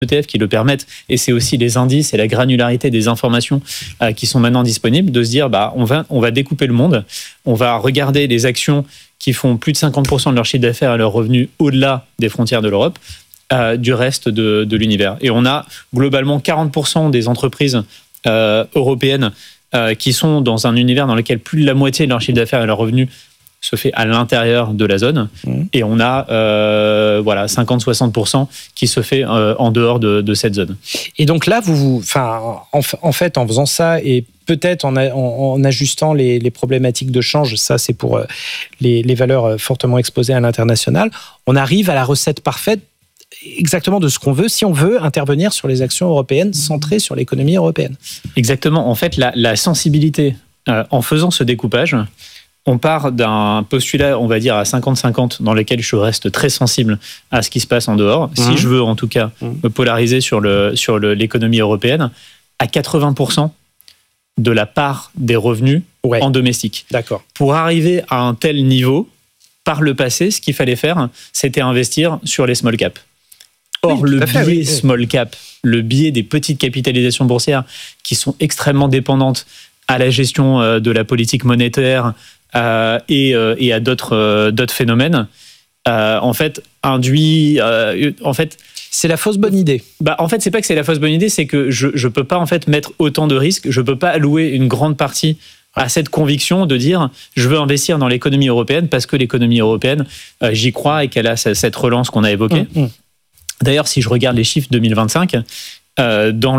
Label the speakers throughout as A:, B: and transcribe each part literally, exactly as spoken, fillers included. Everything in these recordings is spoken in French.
A: E T F qui le permettent, et c'est aussi les indices et la granularité des informations euh, qui sont maintenant disponibles, de se dire bah on va on va découper le monde, on va regarder les actions qui font plus de cinquante pour cent de leur chiffre d'affaires et leurs revenus au-delà des frontières de l'Europe, euh, du reste de, de l'univers. Et on a globalement quarante pour cent des entreprises euh, européennes euh, qui sont dans un univers dans lequel plus de la moitié de leur chiffre d'affaires et leurs revenus se fait à l'intérieur de la zone, mmh. et on a euh, voilà cinquante à soixante pour cent qui se fait euh, en dehors de, de cette zone.
B: Et donc là, vous, enfin, en, en fait, en faisant ça et peut-être en, en, en ajustant les, les problématiques de change, ça c'est pour euh, les, les valeurs fortement exposées à l'international, on arrive à la recette parfaite exactement de ce qu'on veut si on veut intervenir sur les actions européennes centrées sur l'économie européenne.
A: Exactement. En fait, la, la sensibilité euh, en faisant ce découpage. On part d'un postulat, on va dire, à cinquante cinquante, dans lequel je reste très sensible à ce qui se passe en dehors. Mmh. Si je veux, en tout cas, mmh. me polariser sur, le, sur le, l'économie européenne, à quatre-vingts pour cent de la part des revenus ouais. en domestique.
B: D'accord.
A: Pour arriver à un tel niveau, par le passé, ce qu'il fallait faire, c'était investir sur les small caps. Or, oui, le biais oui. small cap, le biais des petites capitalisations boursières qui sont extrêmement dépendantes à la gestion de la politique monétaire, Euh, et, euh, et à d'autres, euh, d'autres phénomènes, euh, en fait, induit... Euh, en fait,
B: c'est la fausse bonne idée.
A: Bah, en fait, c'est pas que c'est la fausse bonne idée, c'est que je ne peux pas en fait, mettre autant de risques, je ne peux pas allouer une grande partie à cette conviction de dire je veux investir dans l'économie européenne parce que l'économie européenne, euh, j'y crois et qu'elle a cette relance qu'on a évoquée. Mmh, mmh. D'ailleurs, si je regarde les chiffres deux mille vingt-cinq, euh, dans,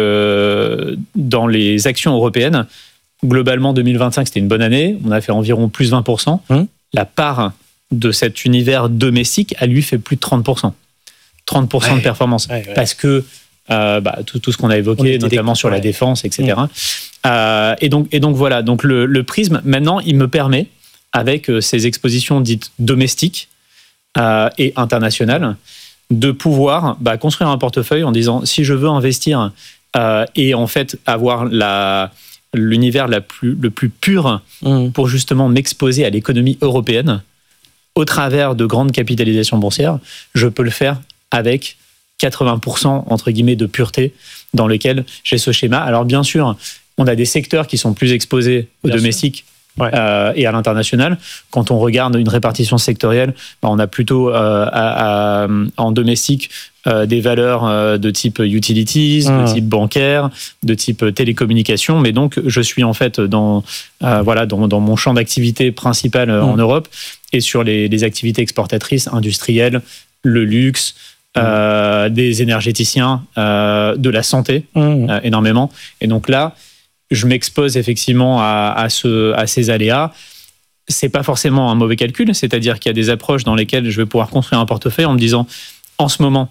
A: le, dans les actions européennes, globalement, deux mille vingt-cinq, c'était une bonne année. On a fait environ plus vingt pour cent. Mmh. La part de cet univers domestique, elle lui fait plus de trente pour cent. trente pour cent ouais. de performance. Ouais, ouais. Parce que euh, bah, tout, tout ce qu'on a évoqué, notamment sur la ouais. défense, et cetera. Mmh. Euh, et, donc, et donc, voilà. Donc, le, le prisme, maintenant, il me permet, avec euh, ces expositions dites domestiques euh, et internationales, de pouvoir bah, construire un portefeuille en disant, si je veux investir euh, et en fait avoir la... l'univers la plus, le plus pur mmh. pour justement m'exposer à l'économie européenne au travers de grandes capitalisations boursières, je peux le faire avec quatre-vingts pour cent entre guillemets de pureté dans lequel j'ai ce schéma. Alors bien sûr, on a des secteurs qui sont plus exposés au bien domestique ouais. euh, et à l'international. Quand on regarde une répartition sectorielle, bah, on a plutôt euh, à, à, en domestique Euh, des valeurs euh, de type utilities, mmh. de type bancaire, de type télécommunications. Mais donc, je suis en fait dans, euh, voilà, dans, dans mon champ d'activité principal euh, mmh. en Europe et sur les, les activités exportatrices, industrielles, le luxe, mmh. euh, des énergéticiens, euh, de la santé, mmh. euh, énormément. Et donc là, je m'expose effectivement à, à, ce, à ces aléas. C'est pas forcément un mauvais calcul, c'est-à-dire qu'il y a des approches dans lesquelles je vais pouvoir construire un portefeuille en me disant, en ce moment,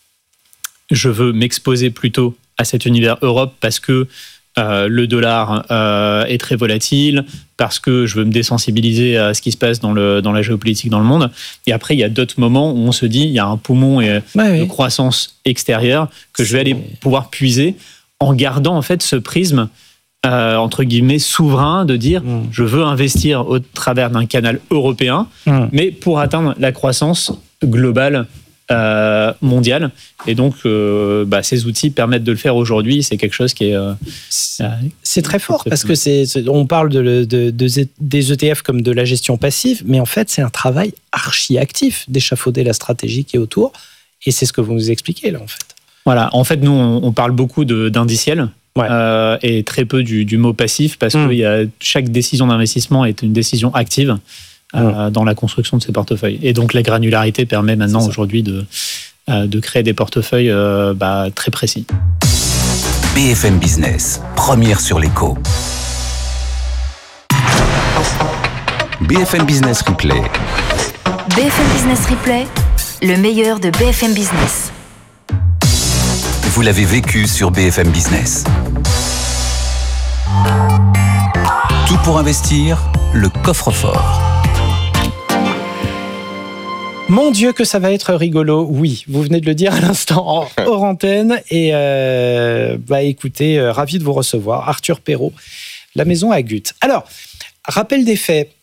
A: je veux m'exposer plutôt à cet univers Europe parce que euh, le dollar euh, est très volatile, parce que je veux me désensibiliser à ce qui se passe dans, le, dans la géopolitique dans le monde. Et après, il y a d'autres moments où on se dit il y a un poumon et, ouais, de oui. croissance extérieure que je vais aller pouvoir puiser en gardant en fait ce prisme euh, entre guillemets souverain de dire mmh. je veux investir au travers d'un canal européen, mmh. mais pour atteindre la croissance globale Euh, mondiale. Et donc, euh, bah, ces outils permettent de le faire aujourd'hui. C'est quelque chose qui est... Euh,
B: c'est, c'est très fort parce que c'est, c'est, on parle de, de, de, des E T F comme de la gestion passive, mais en fait, c'est un travail archi-actif d'échafauder la stratégie qui est autour. Et c'est ce que vous nous expliquez, là, en fait.
A: Voilà. En fait, nous, on, on parle beaucoup de, d'indiciel ouais. euh, et très peu du, du mot passif parce mmh. que y a, chaque décision d'investissement est une décision active. Euh, dans la construction de ces portefeuilles. Et donc, la granularité permet maintenant, aujourd'hui, de, euh, de créer des portefeuilles euh, bah, très précis.
C: B F M Business, première sur l'écho. B F M Business Replay.
D: B F M Business Replay, le meilleur de B F M Business.
C: Vous l'avez vécu sur B F M Business. Tout pour investir, le coffre-fort.
B: Mon Dieu, que ça va être rigolo. Oui, vous venez de le dire à l'instant, hors antenne. Et euh, bah, écoutez, euh, ravi de vous recevoir. Arthur Perrault, la maison à Guth. Alors, rappel des faits.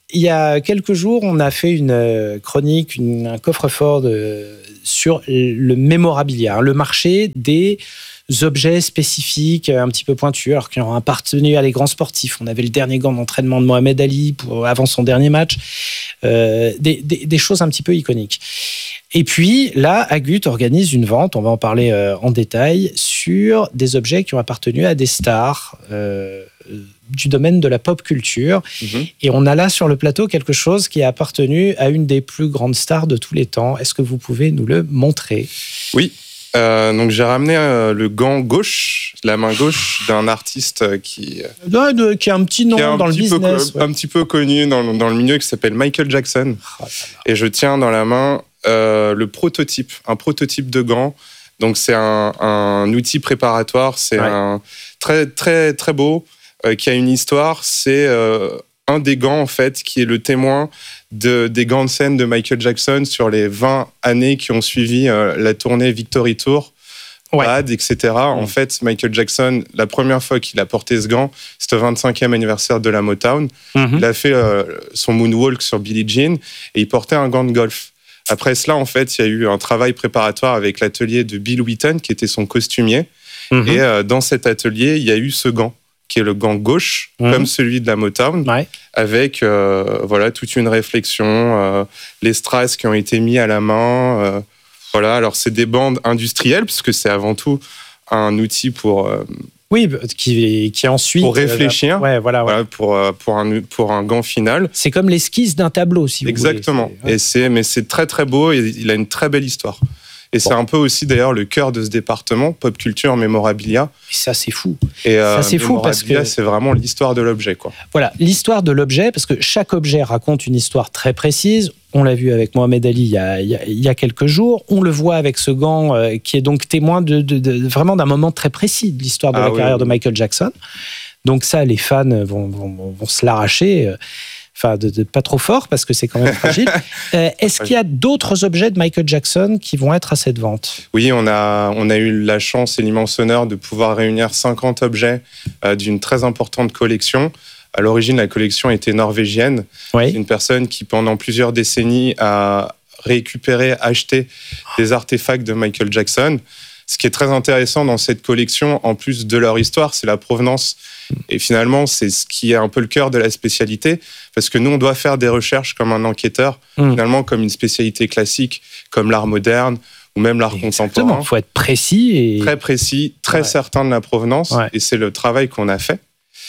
B: il y a quelques jours, on a fait une chronique, une, un coffre-fort de, sur le mémorabilia, le marché des objets spécifiques un petit peu pointus, alors qui ont appartenu à des grands sportifs. On avait le dernier gant d'entraînement de Mohamed Ali pour, avant son dernier match, euh, des, des, des choses un petit peu iconiques. Et puis là, Agut organise une vente, on va en parler euh, en détail, sur des objets qui ont appartenu à des stars euh, du domaine de la pop culture. Mmh. Et on a là sur le plateau quelque chose qui a appartenu à une des plus grandes stars de tous les temps. Est-ce que vous pouvez nous le montrer ?
E: Oui. Euh, donc j'ai ramené euh, le gant gauche, la main gauche d'un artiste qui,
B: euh, de, qui a un petit nom un dans petit le business,
E: peu, ouais. un petit peu connu dans, dans le milieu, qui s'appelle Michael Jackson. Oh, et je tiens dans la main euh, le prototype, un prototype de gant. Donc c'est un, un outil préparatoire, c'est ouais. un très très très beau euh, qui a une histoire. C'est euh, un des gants en fait qui est le témoin de, des grandes scènes de Michael Jackson sur les vingt années qui ont suivi euh, la tournée Victory Tour, ouais. Bad, et cetera. Mmh. En fait, Michael Jackson, la première fois qu'il a porté ce gant, c'était au vingt-cinquième anniversaire de la Motown. Mmh. Il a fait euh, son moonwalk sur Billie Jean et il portait un gant de golf. Après cela, en fait, il y a eu un travail préparatoire avec l'atelier de Bill Wheaton, qui était son costumier. Mmh. Et euh, dans cet atelier, il y a eu ce gant, qui est le gant gauche, mmh. comme celui de la Motown, ouais. avec euh, voilà, toute une réflexion, euh, les strass qui ont été mis à la main. Euh, voilà, alors c'est des bandes industrielles, puisque c'est avant tout un outil pour... Euh,
B: oui, qui, qui ensuite...
E: Pour réfléchir,
B: euh, ouais, voilà, ouais.
E: voilà, pour, pour, un, pour un gant final.
B: C'est comme l'esquisse d'un tableau, si vous
E: Exactement.
B: voulez. Exactement. Ouais.
E: Et c'est, mais c'est très très beau et il a une très belle histoire. Et bon. C'est un peu aussi d'ailleurs le cœur de ce département, pop culture, mémorabilia.
B: Et ça, c'est fou.
E: Et euh,
B: ça, c'est fou parce que
E: c'est vraiment l'histoire de l'objet, quoi.
B: Voilà, l'histoire de l'objet, parce que chaque objet raconte une histoire très précise. On l'a vu avec Mohamed Ali il y a, il y a, il y a quelques jours. On le voit avec ce gant euh, qui est donc témoin de, de, de, vraiment d'un moment très précis de l'histoire de ah, la oui, carrière oui. de Michael Jackson. Donc ça, les fans vont, vont, vont se l'arracher. Euh, Enfin, de, de pas trop fort, parce que c'est quand même fragile. Euh, est-ce qu'il y a d'autres objets de Michael Jackson qui vont être à cette vente ?
E: Oui, on a, on a eu la chance et l'immense honneur de pouvoir réunir cinquante objets euh, d'une très importante collection. À l'origine, la collection était norvégienne. Oui. C'est une personne qui, pendant plusieurs décennies, a récupéré, acheté des artefacts de Michael Jackson. Ce qui est très intéressant dans cette collection, en plus de leur histoire, c'est la provenance. Et finalement, c'est ce qui est un peu le cœur de la spécialité, parce que nous, on doit faire des recherches comme un enquêteur, mmh. finalement comme une spécialité classique, comme l'art moderne ou même l'art Exactement. Contemporain.
B: Il faut être précis. Et...
E: Très précis, très ouais. certain de la provenance, ouais. et c'est le travail qu'on a fait.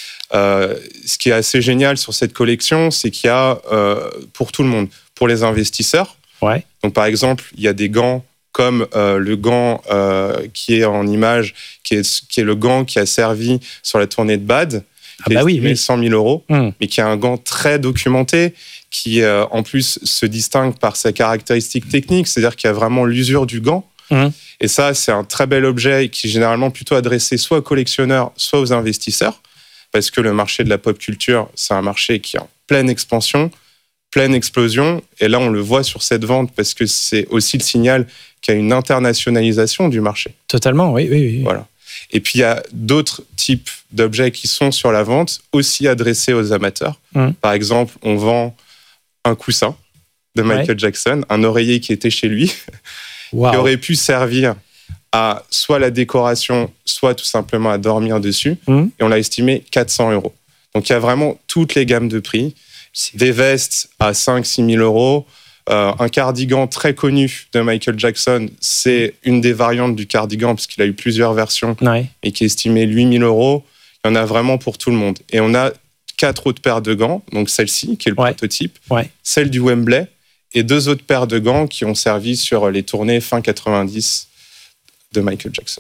E: Euh, ce qui est assez génial sur cette collection, c'est qu'il y a euh, pour tout le monde, pour les investisseurs. Ouais. Donc, par exemple, il y a des gants comme euh, le gant euh, qui est en image, qui est, qui est le gant qui a servi sur la tournée de Bad, qui ah bah est estimé oui, oui. cent mille euros, mmh. mais qui est un gant très documenté, qui euh, en plus se distingue par sa caractéristique technique, c'est-à-dire qu'il y a vraiment l'usure du gant. Mmh. Et ça, c'est un très bel objet qui est généralement plutôt adressé soit aux collectionneurs, soit aux investisseurs, parce que le marché de la pop culture, c'est un marché qui est en pleine expansion, pleine explosion, et là on le voit sur cette vente parce que c'est aussi le signal qu'il y a une internationalisation du marché.
B: Totalement, oui, oui, oui.
E: Voilà. Et puis il y a d'autres types d'objets qui sont sur la vente, aussi adressés aux amateurs. Mmh. Par exemple, on vend un coussin de Michael ouais. Jackson, un oreiller qui était chez lui, wow. qui aurait pu servir à soit la décoration, soit tout simplement à dormir dessus, mmh. et on l'a estimé quatre cents euros. Donc il y a vraiment toutes les gammes de prix. Des vestes à cinq à six mille euros. Euh, un cardigan très connu de Michael Jackson, c'est une des variantes du cardigan, parce qu'il a eu plusieurs versions, ouais. et qui est estimé huit mille euros. Il y en a vraiment pour tout le monde. Et on a quatre autres paires de gants, donc celle-ci, qui est le ouais. prototype, ouais. celle du Wembley, et deux autres paires de gants qui ont servi sur les tournées fin quatre-vingt-dix de Michael Jackson.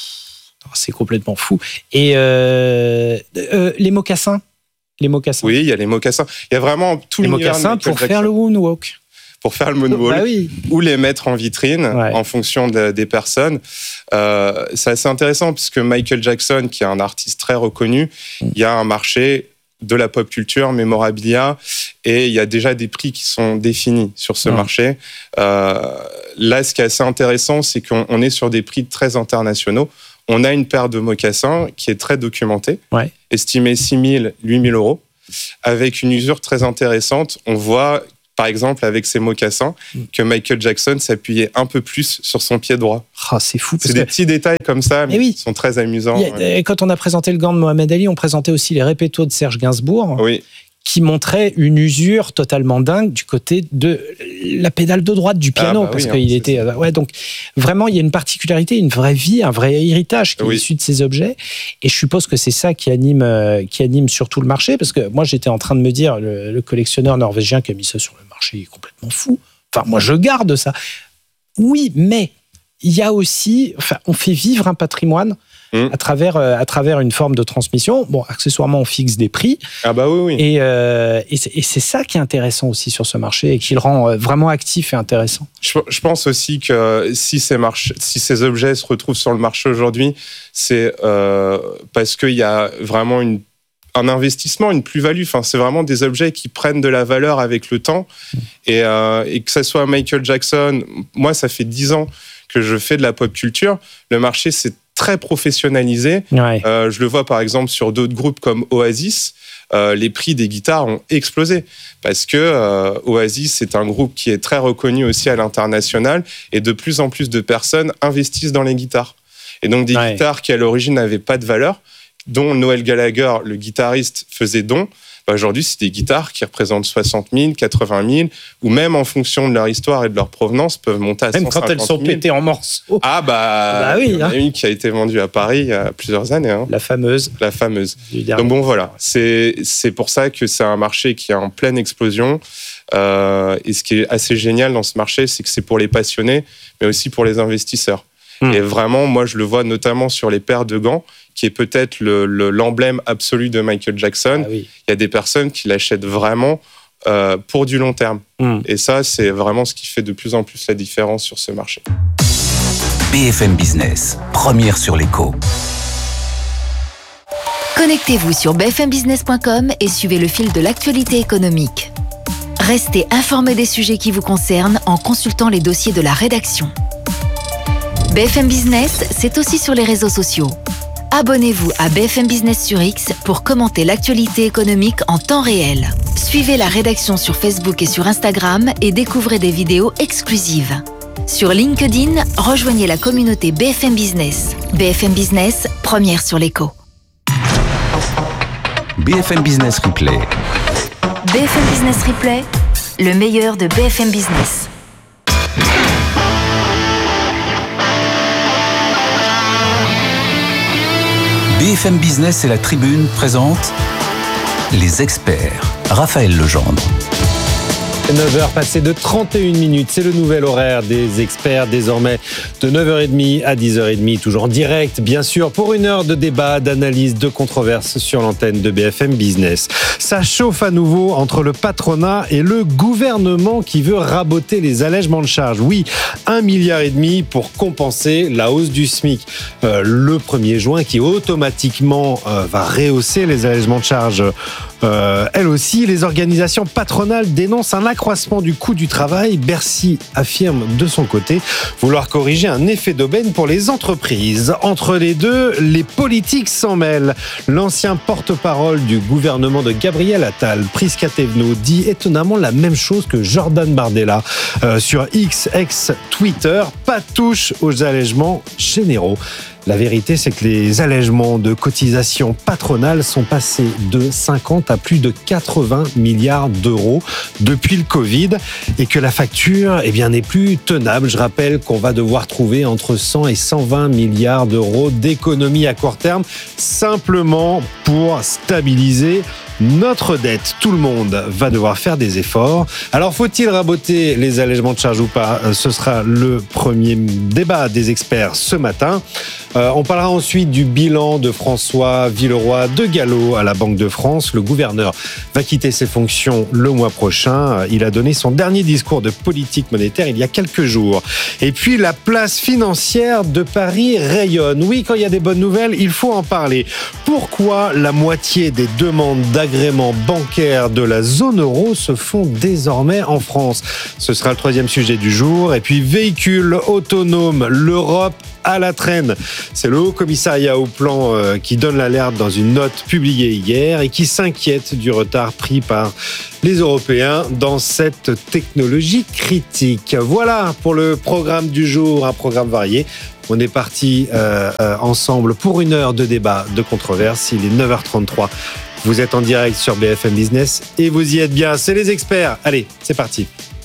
B: C'est complètement fou. Et euh, euh, les mocassins Les mocassins.
E: Oui, il y a les mocassins. Il y a vraiment tout
B: les
E: le
B: mocassins pour Jackson. Faire le moonwalk.
E: Pour faire le moonwalk.
B: Bah oui.
E: Ou les mettre en vitrine ouais. en fonction de, des personnes. Euh, c'est assez intéressant puisque Michael Jackson, qui est un artiste très reconnu, mm. il y a un marché de la pop culture, mémorabilia, et il y a déjà des prix qui sont définis sur ce mm. marché. Euh, là, ce qui est assez intéressant, c'est qu'on on est sur des prix très internationaux. On a une paire de mocassins qui est très documentée, ouais. estimée six mille, huit mille euros. avec une usure très intéressante. On voit, par exemple, avec ses mocassins, que Michael Jackson s'appuyait un peu plus sur son pied droit.
B: Oh, c'est fou.
E: C'est des
B: que...
E: petits détails comme ça, mais, mais oui. qui sont très amusants.
B: A, ouais. Quand on a présenté le gant de Mohamed Ali, on présentait aussi les répétos de Serge Gainsbourg.
E: Oui.
B: Qui montrait une usure totalement dingue du côté de la pédale de droite du piano, ah bah parce oui, qu'il hein, était... Ça. Ouais, donc, vraiment, il y a une particularité, une vraie vie, un vrai héritage qui oui. est issu de ces objets. Et je suppose que c'est ça qui anime, euh, qui anime surtout le marché, parce que moi, j'étais en train de me dire, le, le collectionneur norvégien qui a mis ça sur le marché est complètement fou. Enfin, moi, je garde ça. Oui, mais il y a aussi... Enfin, on fait vivre un patrimoine Mmh. à travers à travers une forme de transmission. Bon, accessoirement, on fixe des prix.
E: Ah bah oui, oui.
B: Et, euh, et, c'est, et c'est ça qui est intéressant aussi sur ce marché et qui le rend vraiment actif et intéressant.
E: Je, je pense aussi que si ces marchés, si ces objets se retrouvent sur le marché aujourd'hui, c'est euh, parce qu'il y a vraiment une un investissement, une plus-value. Enfin, c'est vraiment des objets qui prennent de la valeur avec le temps. Et, euh, et que ça soit Michael Jackson, moi, ça fait dix ans que je fais de la pop culture. Le marché, c'est très professionnalisé.
B: Ouais.
E: Euh, je le vois par exemple sur d'autres groupes comme Oasis. Euh, les prix des guitares ont explosé parce que euh, Oasis, c'est un groupe qui est très reconnu aussi à l'international et de plus en plus de personnes investissent dans les guitares. Et donc des ouais. guitares qui à l'origine n'avaient pas de valeur, dont Noel Gallagher, le guitariste, faisait don. Bah aujourd'hui, c'est des guitares qui représentent soixante mille, quatre-vingt mille, ou même en fonction de leur histoire et de leur provenance, peuvent monter à
B: même
E: cent cinquante mille.
B: Même quand elles sont pétées en morceaux.
E: Ah bah,
B: bah oui,
E: il y en a
B: hein.
E: une qui a été vendue à Paris il y a plusieurs années. Hein.
B: La fameuse.
E: La fameuse. Donc bon, voilà. C'est, c'est pour ça que c'est un marché qui est en pleine explosion. Euh, et ce qui est assez génial dans ce marché, c'est que c'est pour les passionnés, mais aussi pour les investisseurs. Mmh. Et vraiment, moi, je le vois notamment sur les paires de gants, qui est peut-être le, le, l'emblème absolu de Michael Jackson.
B: Ah oui.
E: Il y a des personnes qui l'achètent vraiment euh, pour du long terme. Mmh. Et ça, c'est vraiment ce qui fait de plus en plus la différence sur ce marché.
C: B F M Business, première sur l'écho.
D: Connectez-vous sur b f m business point com et suivez le fil de l'actualité économique. Restez informé des sujets qui vous concernent en consultant les dossiers de la rédaction. B F M Business, c'est aussi sur les réseaux sociaux. Abonnez-vous à B F M Business sur X pour commenter l'actualité économique en temps réel. Suivez la rédaction sur Facebook et sur Instagram et découvrez des vidéos exclusives. Sur LinkedIn, rejoignez la communauté B F M Business. B F M Business, première sur l'écho.
C: B F M Business Replay.
D: B F M Business Replay, le meilleur de B F M Business.
C: B F M Business et la Tribune présentent les experts. Raphaël Legendre.
F: neuf heures passées de trente et une minutes, c'est le nouvel horaire des experts désormais de neuf heures trente à dix heures trente, toujours en direct bien sûr pour une heure de débat, d'analyse, de controverse sur l'antenne de B F M Business. Ça chauffe à nouveau entre le patronat et le gouvernement qui veut raboter les allègements de charges. Oui, un milliard et demi pour compenser la hausse du SMIC euh, le premier juin qui automatiquement euh, va rehausser les allègements de charges. Euh, elles aussi, les organisations patronales dénoncent un accroissement du coût du travail. Bercy affirme de son côté vouloir corriger un effet d'aubaine pour les entreprises. Entre les deux, les politiques s'en mêlent. L'ancien porte-parole du gouvernement de Gabriel Attal, Prisca Thévenot, dit étonnamment la même chose que Jordan Bardella euh, sur X, ex-Twitter. Pas de touche aux allègements généraux. La vérité, c'est que les allègements de cotisations patronales sont passés de cinquante à plus de quatre-vingts milliards d'euros depuis le Covid et que la facture eh bien, n'est plus tenable. Je rappelle qu'on va devoir trouver entre cent et cent vingt milliards d'euros d'économies à court terme simplement pour stabiliser notre dette. Tout le monde va devoir faire des efforts. Alors, faut-il raboter les allègements de charges ou pas ? Ce sera le premier débat des experts ce matin. Euh, on parlera ensuite du bilan de François Villeroy de Gallo à la Banque de France. Le gouverneur va quitter ses fonctions le mois prochain. Il a donné son dernier discours de politique monétaire il y a quelques jours. Et puis, la place financière de Paris rayonne. Oui, quand il y a des bonnes nouvelles, il faut en parler. Pourquoi la moitié des demandes d'agrément agréments bancaires de la zone euro se font désormais en France. Ce sera le troisième sujet du jour. Et puis, véhicules autonomes, l'Europe à la traîne. C'est le Haut Commissariat au Plan euh, qui donne l'alerte dans une note publiée hier et qui s'inquiète du retard pris par les Européens dans cette technologie critique. Voilà pour le programme du jour, un programme varié. On est parti euh, euh, ensemble pour une heure de débat, de controverse. Il est neuf heures trente-trois. Vous êtes en direct sur B F M Business et vous y êtes bien. C'est les experts. Allez, c'est parti.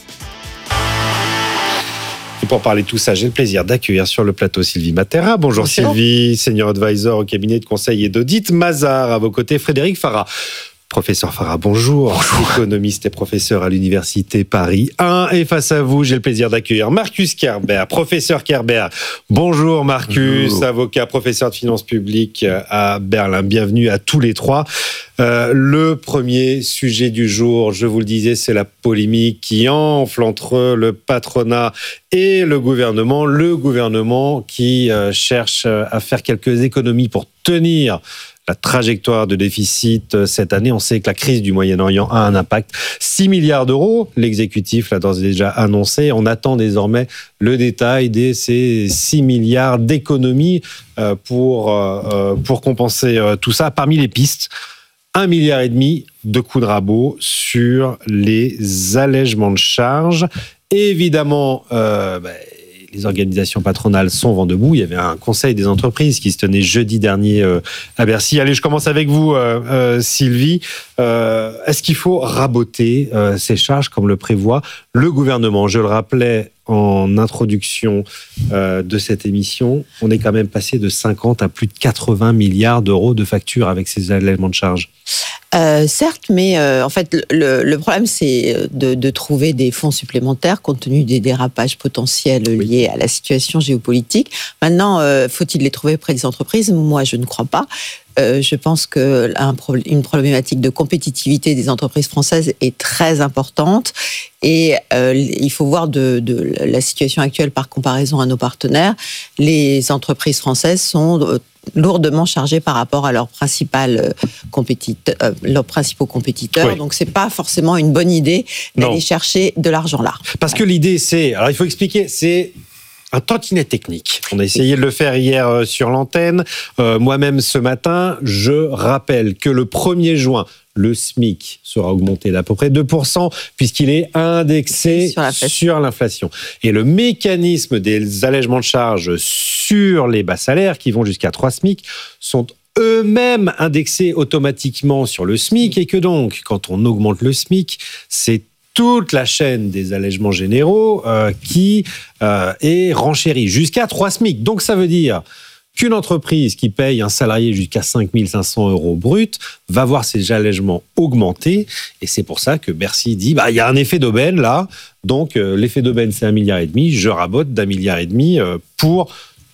F: Et pour parler de tout ça, j'ai le plaisir d'accueillir sur le plateau Sylvie Matera. Bonjour, Bonjour. Sylvie, senior advisor au cabinet de conseil et d'audit Mazars. À vos côtés, Frédéric Farah. Professeur Farah, bonjour. bonjour. Économiste et professeur à l'Université Paris un. Et face à vous, j'ai le plaisir d'accueillir Marcus Kerber. Professeur Kerber, bonjour Marcus, bonjour. Avocat, professeur de finances publiques à Berlin. Bienvenue à tous les trois. Euh, le premier sujet du jour, je vous le disais, c'est la polémique qui enfle entre le patronat et le gouvernement. Le gouvernement qui euh, cherche à faire quelques économies pour tenir la trajectoire de déficit cette année. On sait que la crise du Moyen-Orient a un impact. six milliards d'euros, l'exécutif l'a d'ores et déjà annoncé. On attend désormais le détail de ces six milliards d'économies pour, pour compenser tout ça. Parmi les pistes, un milliard et demi de coups de rabot sur les allègements de charges. Et évidemment, euh, bah, les organisations patronales sont vent debout. Il y avait un conseil des entreprises qui se tenait jeudi dernier euh, à Bercy. Allez, je commence avec vous, euh, euh, Sylvie. Euh, est-ce qu'il faut raboter euh, ces charges comme le prévoit le gouvernement ? Je le rappelais en introduction euh, de cette émission, on est quand même passé de cinquante à plus de quatre-vingts milliards d'euros de factures avec ces allègements de charges.
G: Euh, certes, mais euh, en fait, le, le problème, c'est de, de trouver des fonds supplémentaires compte tenu des dérapages potentiels oui. liés à la situation géopolitique. Maintenant, euh, faut-il les trouver près des entreprises ? Moi, je ne crois pas. Euh, je pense qu'une problématique de compétitivité des entreprises françaises est très importante et euh, il faut voir de, de la situation actuelle par comparaison à nos partenaires. Les entreprises françaises sont lourdement chargées par rapport à leurs, principales compétiteurs, euh, leurs principaux compétiteurs. Oui. Donc, c'est pas forcément une bonne idée d'aller non. chercher de l'argent là.
F: Parce que l'idée, c'est... Alors, il faut expliquer, c'est... un tantinet technique. On a essayé de le faire hier sur l'antenne. Euh, moi-même, ce matin, je rappelle que le premier juin, le SMIC sera augmenté d'à peu près deux pour cent puisqu'il est indexé sur l'inflation. sur l'inflation. Et le mécanisme des allègements de charges sur les bas salaires, qui vont jusqu'à trois SMIC, sont eux-mêmes indexés automatiquement sur le SMIC et que donc, quand on augmente le SMIC, c'est toute la chaîne des allègements généraux euh, qui euh, est renchérie jusqu'à trois SMIC. Donc, ça veut dire qu'une entreprise qui paye un salarié jusqu'à cinq mille cinq cents euros brut va voir ses allègements augmenter. Et c'est pour ça que Bercy dit, bah, il y a un effet d'aubaine là. Donc, euh, l'effet d'aubaine, c'est un milliard et demi. Je rabote d'un milliard et demi euh, pour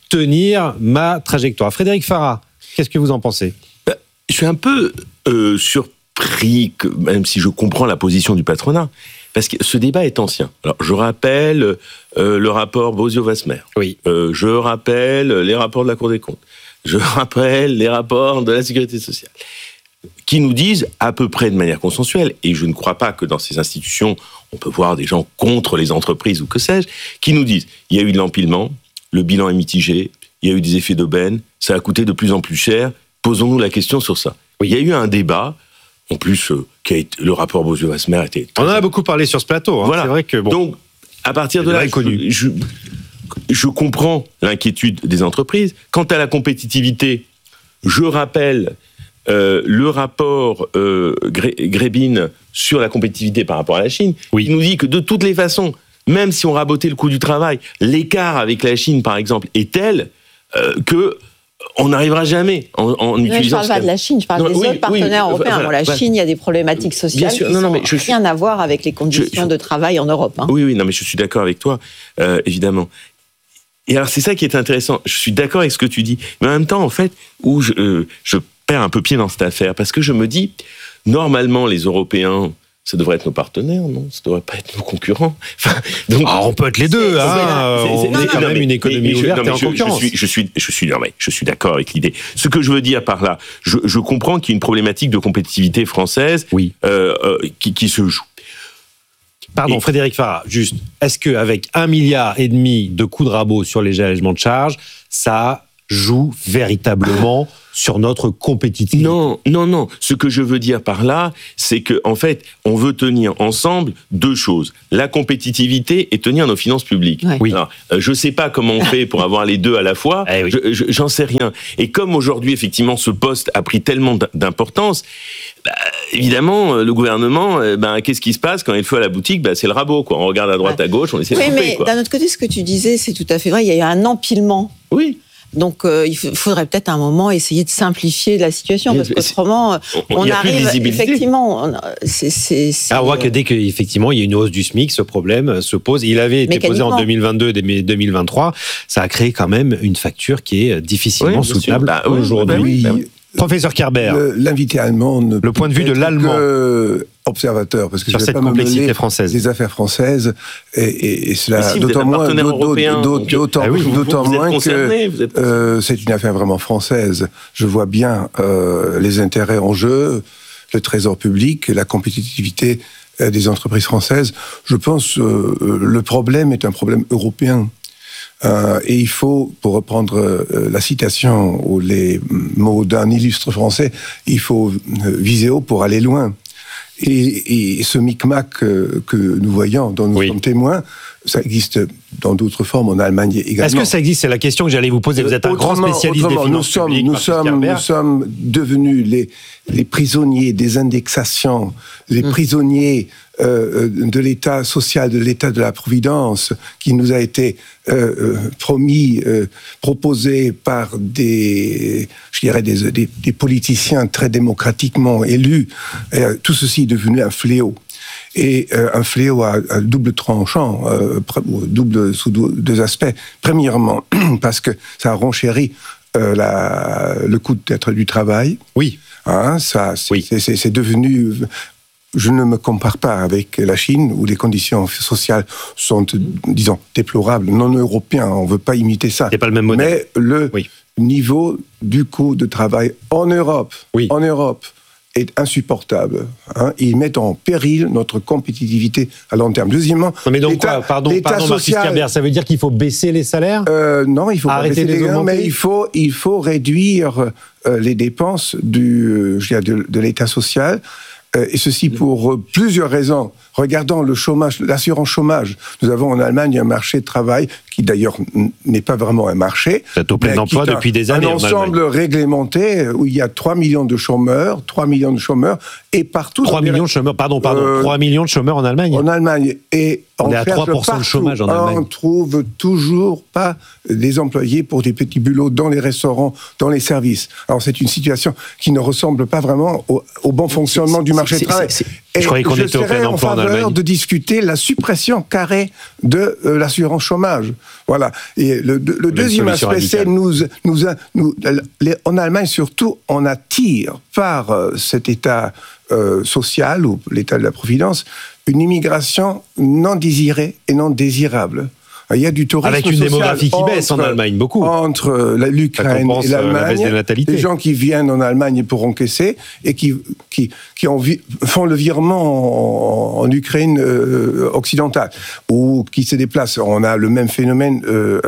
F: tenir ma trajectoire. Frédéric Farah, qu'est-ce que vous en pensez ?
H: bah, Je suis un peu euh, surpris, que, même si je comprends la position du patronat. Parce que ce débat est ancien. Alors, je rappelle euh, le rapport Bozio-Wasmer.
F: Oui.
H: Euh, je rappelle les rapports de la Cour des comptes. Je rappelle les rapports de la Sécurité sociale, qui nous disent à peu près de manière consensuelle, et je ne crois pas que dans ces institutions, on peut voir des gens contre les entreprises ou que sais-je, qui nous disent il y a eu de l'empilement, le bilan est mitigé, il y a eu des effets d'aubaine, ça a coûté de plus en plus cher, posons-nous la question sur ça. Oui. Il y a eu un débat. En plus, euh, qui a été, le rapport Bozio-Wasmer était...
F: On en a beaucoup parlé sur ce plateau. Hein.
H: Voilà.
F: C'est vrai que bon.
H: Donc, à partir de là, je, je, je comprends l'inquiétude des entreprises. Quant à la compétitivité, je rappelle euh, le rapport euh, Grebin sur la compétitivité par rapport à la Chine, oui. qui nous dit que de toutes les façons, même si on rabotait le coût du travail, l'écart avec la Chine, par exemple, est tel euh, que... on n'arrivera jamais en, en
G: non,
H: utilisant...
G: Je ne parle pas de la Chine, je parle non, des oui, autres partenaires oui, européens. Voilà, bon, la voilà. Chine, il y a des problématiques sociales sûr, qui n'ont rien suis... à voir avec les conditions je, je... de travail en Europe. Hein.
H: Oui, oui, non, mais je suis d'accord avec toi, euh, évidemment. Et alors, c'est ça qui est intéressant. Je suis d'accord avec ce que tu dis. Mais en même temps, en fait, où je, euh, je perds un peu pied dans cette affaire, parce que je me dis, normalement, les Européens ça devrait être nos partenaires, non? Ça devrait pas être nos concurrents. Enfin, donc,
F: ah, on peut être les deux.
H: C'est,
F: hein.
H: c'est, c'est,
F: on
H: non,
F: est quand
H: non,
F: même
H: mais,
F: une économie
H: mais, mais,
F: ouverte
H: non,
F: et en
H: je,
F: concurrence.
H: Je suis, je suis, je suis, non, mais je suis d'accord avec l'idée. Ce que je veux dire par là, je, je comprends qu'il y a une problématique de compétitivité française,
F: oui.
H: euh, euh, qui, qui se joue.
F: Pardon, et... Frédéric Farah, juste, est-ce qu'avec un milliard et demi de coups de rabot sur les allégements de charges, ça joue véritablement sur notre compétitivité?
H: Non, non, non. Ce que je veux dire par là, c'est que en fait, on veut tenir ensemble deux choses la compétitivité et tenir nos finances publiques.
G: Ouais.
F: Oui.
H: Alors, euh, je sais pas comment on fait pour avoir les deux à la fois.
F: Eh oui.
H: je, je, j'en sais rien. Et comme aujourd'hui, effectivement, ce poste a pris tellement d'importance, bah, évidemment, le gouvernement, euh, bah, qu'est-ce qui se passe quand il faut à la boutique? Bah, c'est le rabot, quoi. On regarde à droite, ouais. à gauche, on essaie
G: oui,
H: de couper,
G: mais
H: quoi.
G: D'un autre côté, ce que tu disais, c'est tout à fait vrai. Il y a eu un empilement.
H: Oui.
G: Donc, euh, il faudrait peut-être à un moment essayer de simplifier la situation, parce qu'autrement,
H: on,
G: on
H: y a
G: arrive
H: plus de visibilité.
G: Effectivement. On, c'est, c'est, c'est,
F: Alors, on voit que dès qu'effectivement il y a une hausse du SMIC, ce problème se pose. Il avait été posé en deux mille vingt-deux et deux mille vingt-trois. Ça a créé quand même une facture qui est difficilement
H: oui,
F: soutenable
H: bah,
F: aujourd'hui.
H: Oui, bah oui, bah oui.
F: Professeur Kerber,
I: le, l'invité allemand ne
F: le point de vue de l'allemand
I: observateur, parce que
F: sur
I: je vais
F: cette
I: pas
F: complexité
I: me
F: française,
I: des affaires françaises, et, et, et cela
H: si
I: d'autant moins,
H: européen,
I: d'autant, d'autant,
H: ah oui, vous,
I: d'autant
H: vous
I: moins
H: que
I: euh, c'est une affaire vraiment française. Je vois bien euh, les intérêts en jeu, le trésor public, la compétitivité euh, des entreprises françaises. Je pense euh, le problème est un problème européen. Euh, et il faut, pour reprendre euh, la citation ou les mots d'un illustre français, il faut euh, viser haut pour aller loin. Et, et ce micmac euh, que nous voyons, dont nous oui. sommes témoins, ça existe dans d'autres formes, en Allemagne également.
F: Est-ce que ça existe? C'est la question que j'allais vous poser. Vous êtes un
I: autrement,
F: grand spécialiste des finances
I: nous sommes,
F: publiques.
I: Nous sommes, nous sommes devenus les, les prisonniers des indexations, les mmh. prisonniers euh, de l'État social, de l'État de la Providence, qui nous a été euh, promis, euh, proposé par des, je dirais, des, des, des politiciens très démocratiquement élus. Et, euh, tout ceci est devenu un fléau. Et euh, un fléau à, à double tranchant, euh, double sous deux aspects. Premièrement, parce que ça a renchéri euh, la, le coût d'être du travail.
F: Oui.
I: Hein, ça, c'est,
F: oui.
I: c'est, c'est, c'est devenu. Je ne me compare pas avec la Chine, où les conditions sociales sont, disons, déplorables. Non européens, on ne veut pas imiter ça.
F: C'est pas le même modèle.
I: Mais le
F: oui.
I: niveau du coût de travail en Europe,
F: oui.
I: en Europe, est insupportable. Hein. Ils mettent en péril notre compétitivité à long terme. Deuxièmement,
F: non mais donc
I: l'État,
F: quoi, pardon,
I: l'État
F: pardon
I: social,
F: Marcus Kerber, ça veut dire qu'il faut baisser les salaires
I: euh, Non, il faut
F: arrêter
I: pas baisser
F: les
I: les salaires, mais il faut, il faut réduire euh, les dépenses du, je dirais, de, de l'État social. Euh, et ceci pour euh, plusieurs raisons. Regardons le chômage, l'assurance chômage. Nous avons en Allemagne un marché de travail qui d'ailleurs n- n'est pas vraiment un marché.
F: C'est au plein emploi depuis des années.
I: Un ensemble réglementé où il y a trois millions de chômeurs, trois millions de chômeurs, et partout.
F: trois millions de chômeurs, pardon, pardon, euh, trois millions de chômeurs en Allemagne.
I: En Allemagne. Et
F: on, on est à trois pour cent de chômage en Allemagne.
I: On ne trouve toujours pas des employés pour des petits boulots dans les restaurants, dans les services. Alors c'est une situation qui ne ressemble pas vraiment au, au bon fonctionnement c'est, du marché
F: c'est,
I: du travail.
F: C'est, c'est, je croyais qu'on était au plein emploi en Allemagne.
I: De discuter la suppression carrée de euh, l'assurance chômage. Voilà. Et le, le, le deuxième aspect, radicale. c'est nous, nous, nous les, en Allemagne surtout, on attire par euh, cet état euh, social ou l'état de la providence une immigration non désirée et non désirable. Il y a du tourisme
F: avec une
I: social
F: démographie qui
I: entre,
F: baisse en Allemagne, beaucoup.
I: Entre la, l'Ukraine et l'Allemagne,
F: la
I: les gens qui viennent en Allemagne pour encaisser et qui, qui, qui en vi- font le virement en, en Ukraine euh, occidentale ou qui se déplacent. On a le même phénomène euh,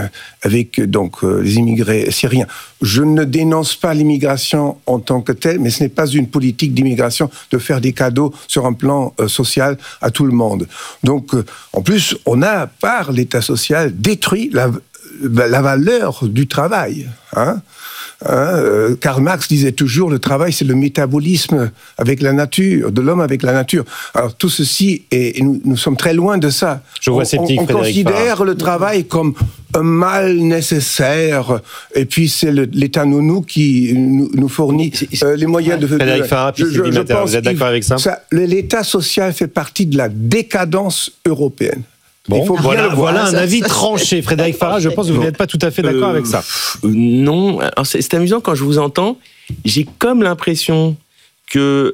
I: avec donc euh, les immigrés syriens. Je ne dénonce pas l'immigration en tant que telle, mais ce n'est pas une politique d'immigration de faire des cadeaux sur un plan euh, social à tout le monde. Donc, euh, en plus, on a, par l'État social, détruit la, la valeur du travail. Hein Hein, euh, Karl Marx disait toujours le travail c'est le métabolisme avec la nature, de l'homme avec la nature. Alors tout ceci, est, et nous, nous sommes très loin de ça.
F: Je vois sceptique,
I: on, on considère Farah. le travail comme un mal nécessaire et puis c'est le, l'État nounou qui nous, nous fournit euh, les moyens de...
F: Frédéric Farah, je, je, je pense vous êtes d'accord avec ça,
I: ça l'État social fait partie de la décadence européenne.
F: Bon, voilà, voilà un avis tranché. Frédéric Farah, je pense que vous n'êtes pas tout à fait d'accord euh, avec ça.
H: Euh, non, alors c'est, c'est amusant quand je vous entends, j'ai comme l'impression que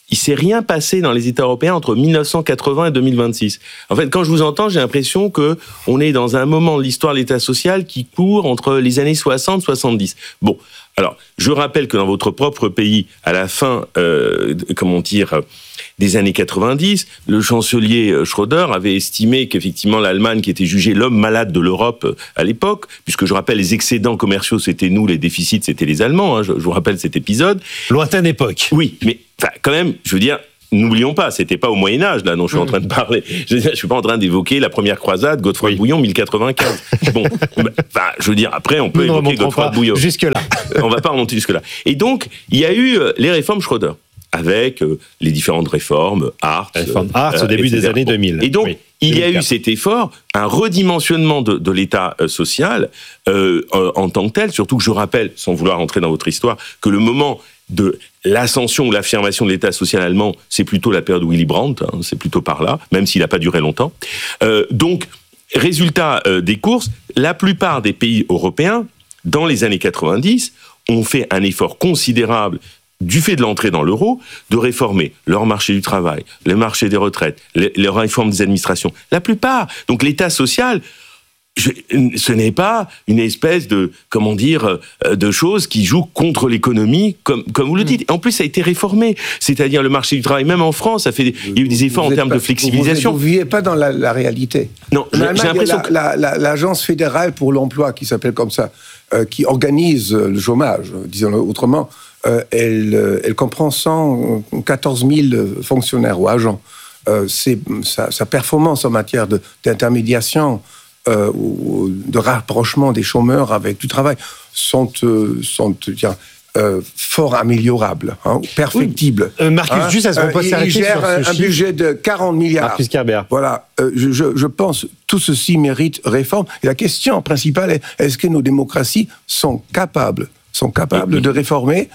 H: il s'est rien passé dans les États européens entre mille neuf cent quatre-vingts et deux mille vingt-six. En fait, quand je vous entends, j'ai l'impression que on est dans un moment de l'histoire de l'État social qui court entre les années soixante et soixante-dix. Bon, alors, je rappelle que dans votre propre pays, à la fin, euh, comment dire, des années quatre-vingt-dix, le chancelier Schröder avait estimé qu'effectivement l'Allemagne, qui était jugée l'homme malade de l'Europe à l'époque, puisque je rappelle, les excédents commerciaux, c'était nous, les déficits, c'était les Allemands, hein, je, je vous rappelle cet épisode.
F: Lointaine époque.
H: Oui, mais enfin, quand même, je veux dire, n'oublions pas, c'était pas au Moyen-Âge, là, dont je suis en train de parler. Je veux dire, je suis pas en train d'évoquer la première croisade, Godefroy oui. de Bouillon, mille quatre-vingt-quinze. Bon, enfin, je veux dire, après, on peut
F: Nous
H: évoquer Godefroy de Bouillon.
F: Jusque-là.
H: On va pas remonter jusque-là. Et donc, il y a eu les réformes Schröder, avec euh, les différentes réformes, Hartz.
F: Réforme Hartz euh, au début et cetera des années deux mille.
H: Et donc,
F: oui.
H: il y a eu cet effort, un redimensionnement de, de l'État euh, social euh, euh, en tant que tel, surtout que je rappelle, sans vouloir entrer dans votre histoire, que le moment de l'ascension ou l'affirmation de l'État social allemand, c'est plutôt la période de Willy Brandt, hein, c'est plutôt par là, même s'il n'a pas duré longtemps. Euh, donc, résultat euh, des courses, la plupart des pays européens, dans les années quatre-vingt-dix, ont fait un effort considérable du fait de l'entrée dans l'euro, de réformer leur marché du travail, le marché des retraites, les, les réformes des administrations. La plupart. Donc l'État social, je, ce n'est pas une espèce de, comment dire, de choses qui jouent contre l'économie, comme, comme vous le dites. En plus, ça a été réformé. C'est-à-dire le marché du travail, même en France, ça fait, il y a eu des efforts
I: vous
H: en termes
I: pas,
H: de flexibilisation.
I: Vous ne vivez pas dans la, la réalité.
H: Non, j'ai, j'ai l'impression
I: la,
H: que...
I: La, la, l'agence fédérale pour l'emploi, qui s'appelle comme ça, euh, qui organise le chômage, disons-le autrement, euh, elle, euh, elle comprend cent quatorze mille fonctionnaires ou agents. Euh, c'est, sa, sa performance en matière de, d'intermédiation, Euh, ou de rapprochement des chômeurs avec du travail sont, euh, sont tiens, euh, fort améliorables, hein, perfectibles.
F: Oui. Euh, Marcus, hein, juste, est-ce qu'on peut
I: euh,
F: s'arrêter
I: il gère
F: sur ce
I: un,
F: chiffre.
I: un budget de quarante milliards.
F: Marcus Kerber.
I: Voilà, euh, je, je, je pense tout ceci mérite réforme. Et la question principale est, est-ce que nos démocraties sont capables sont capables oui, de réformer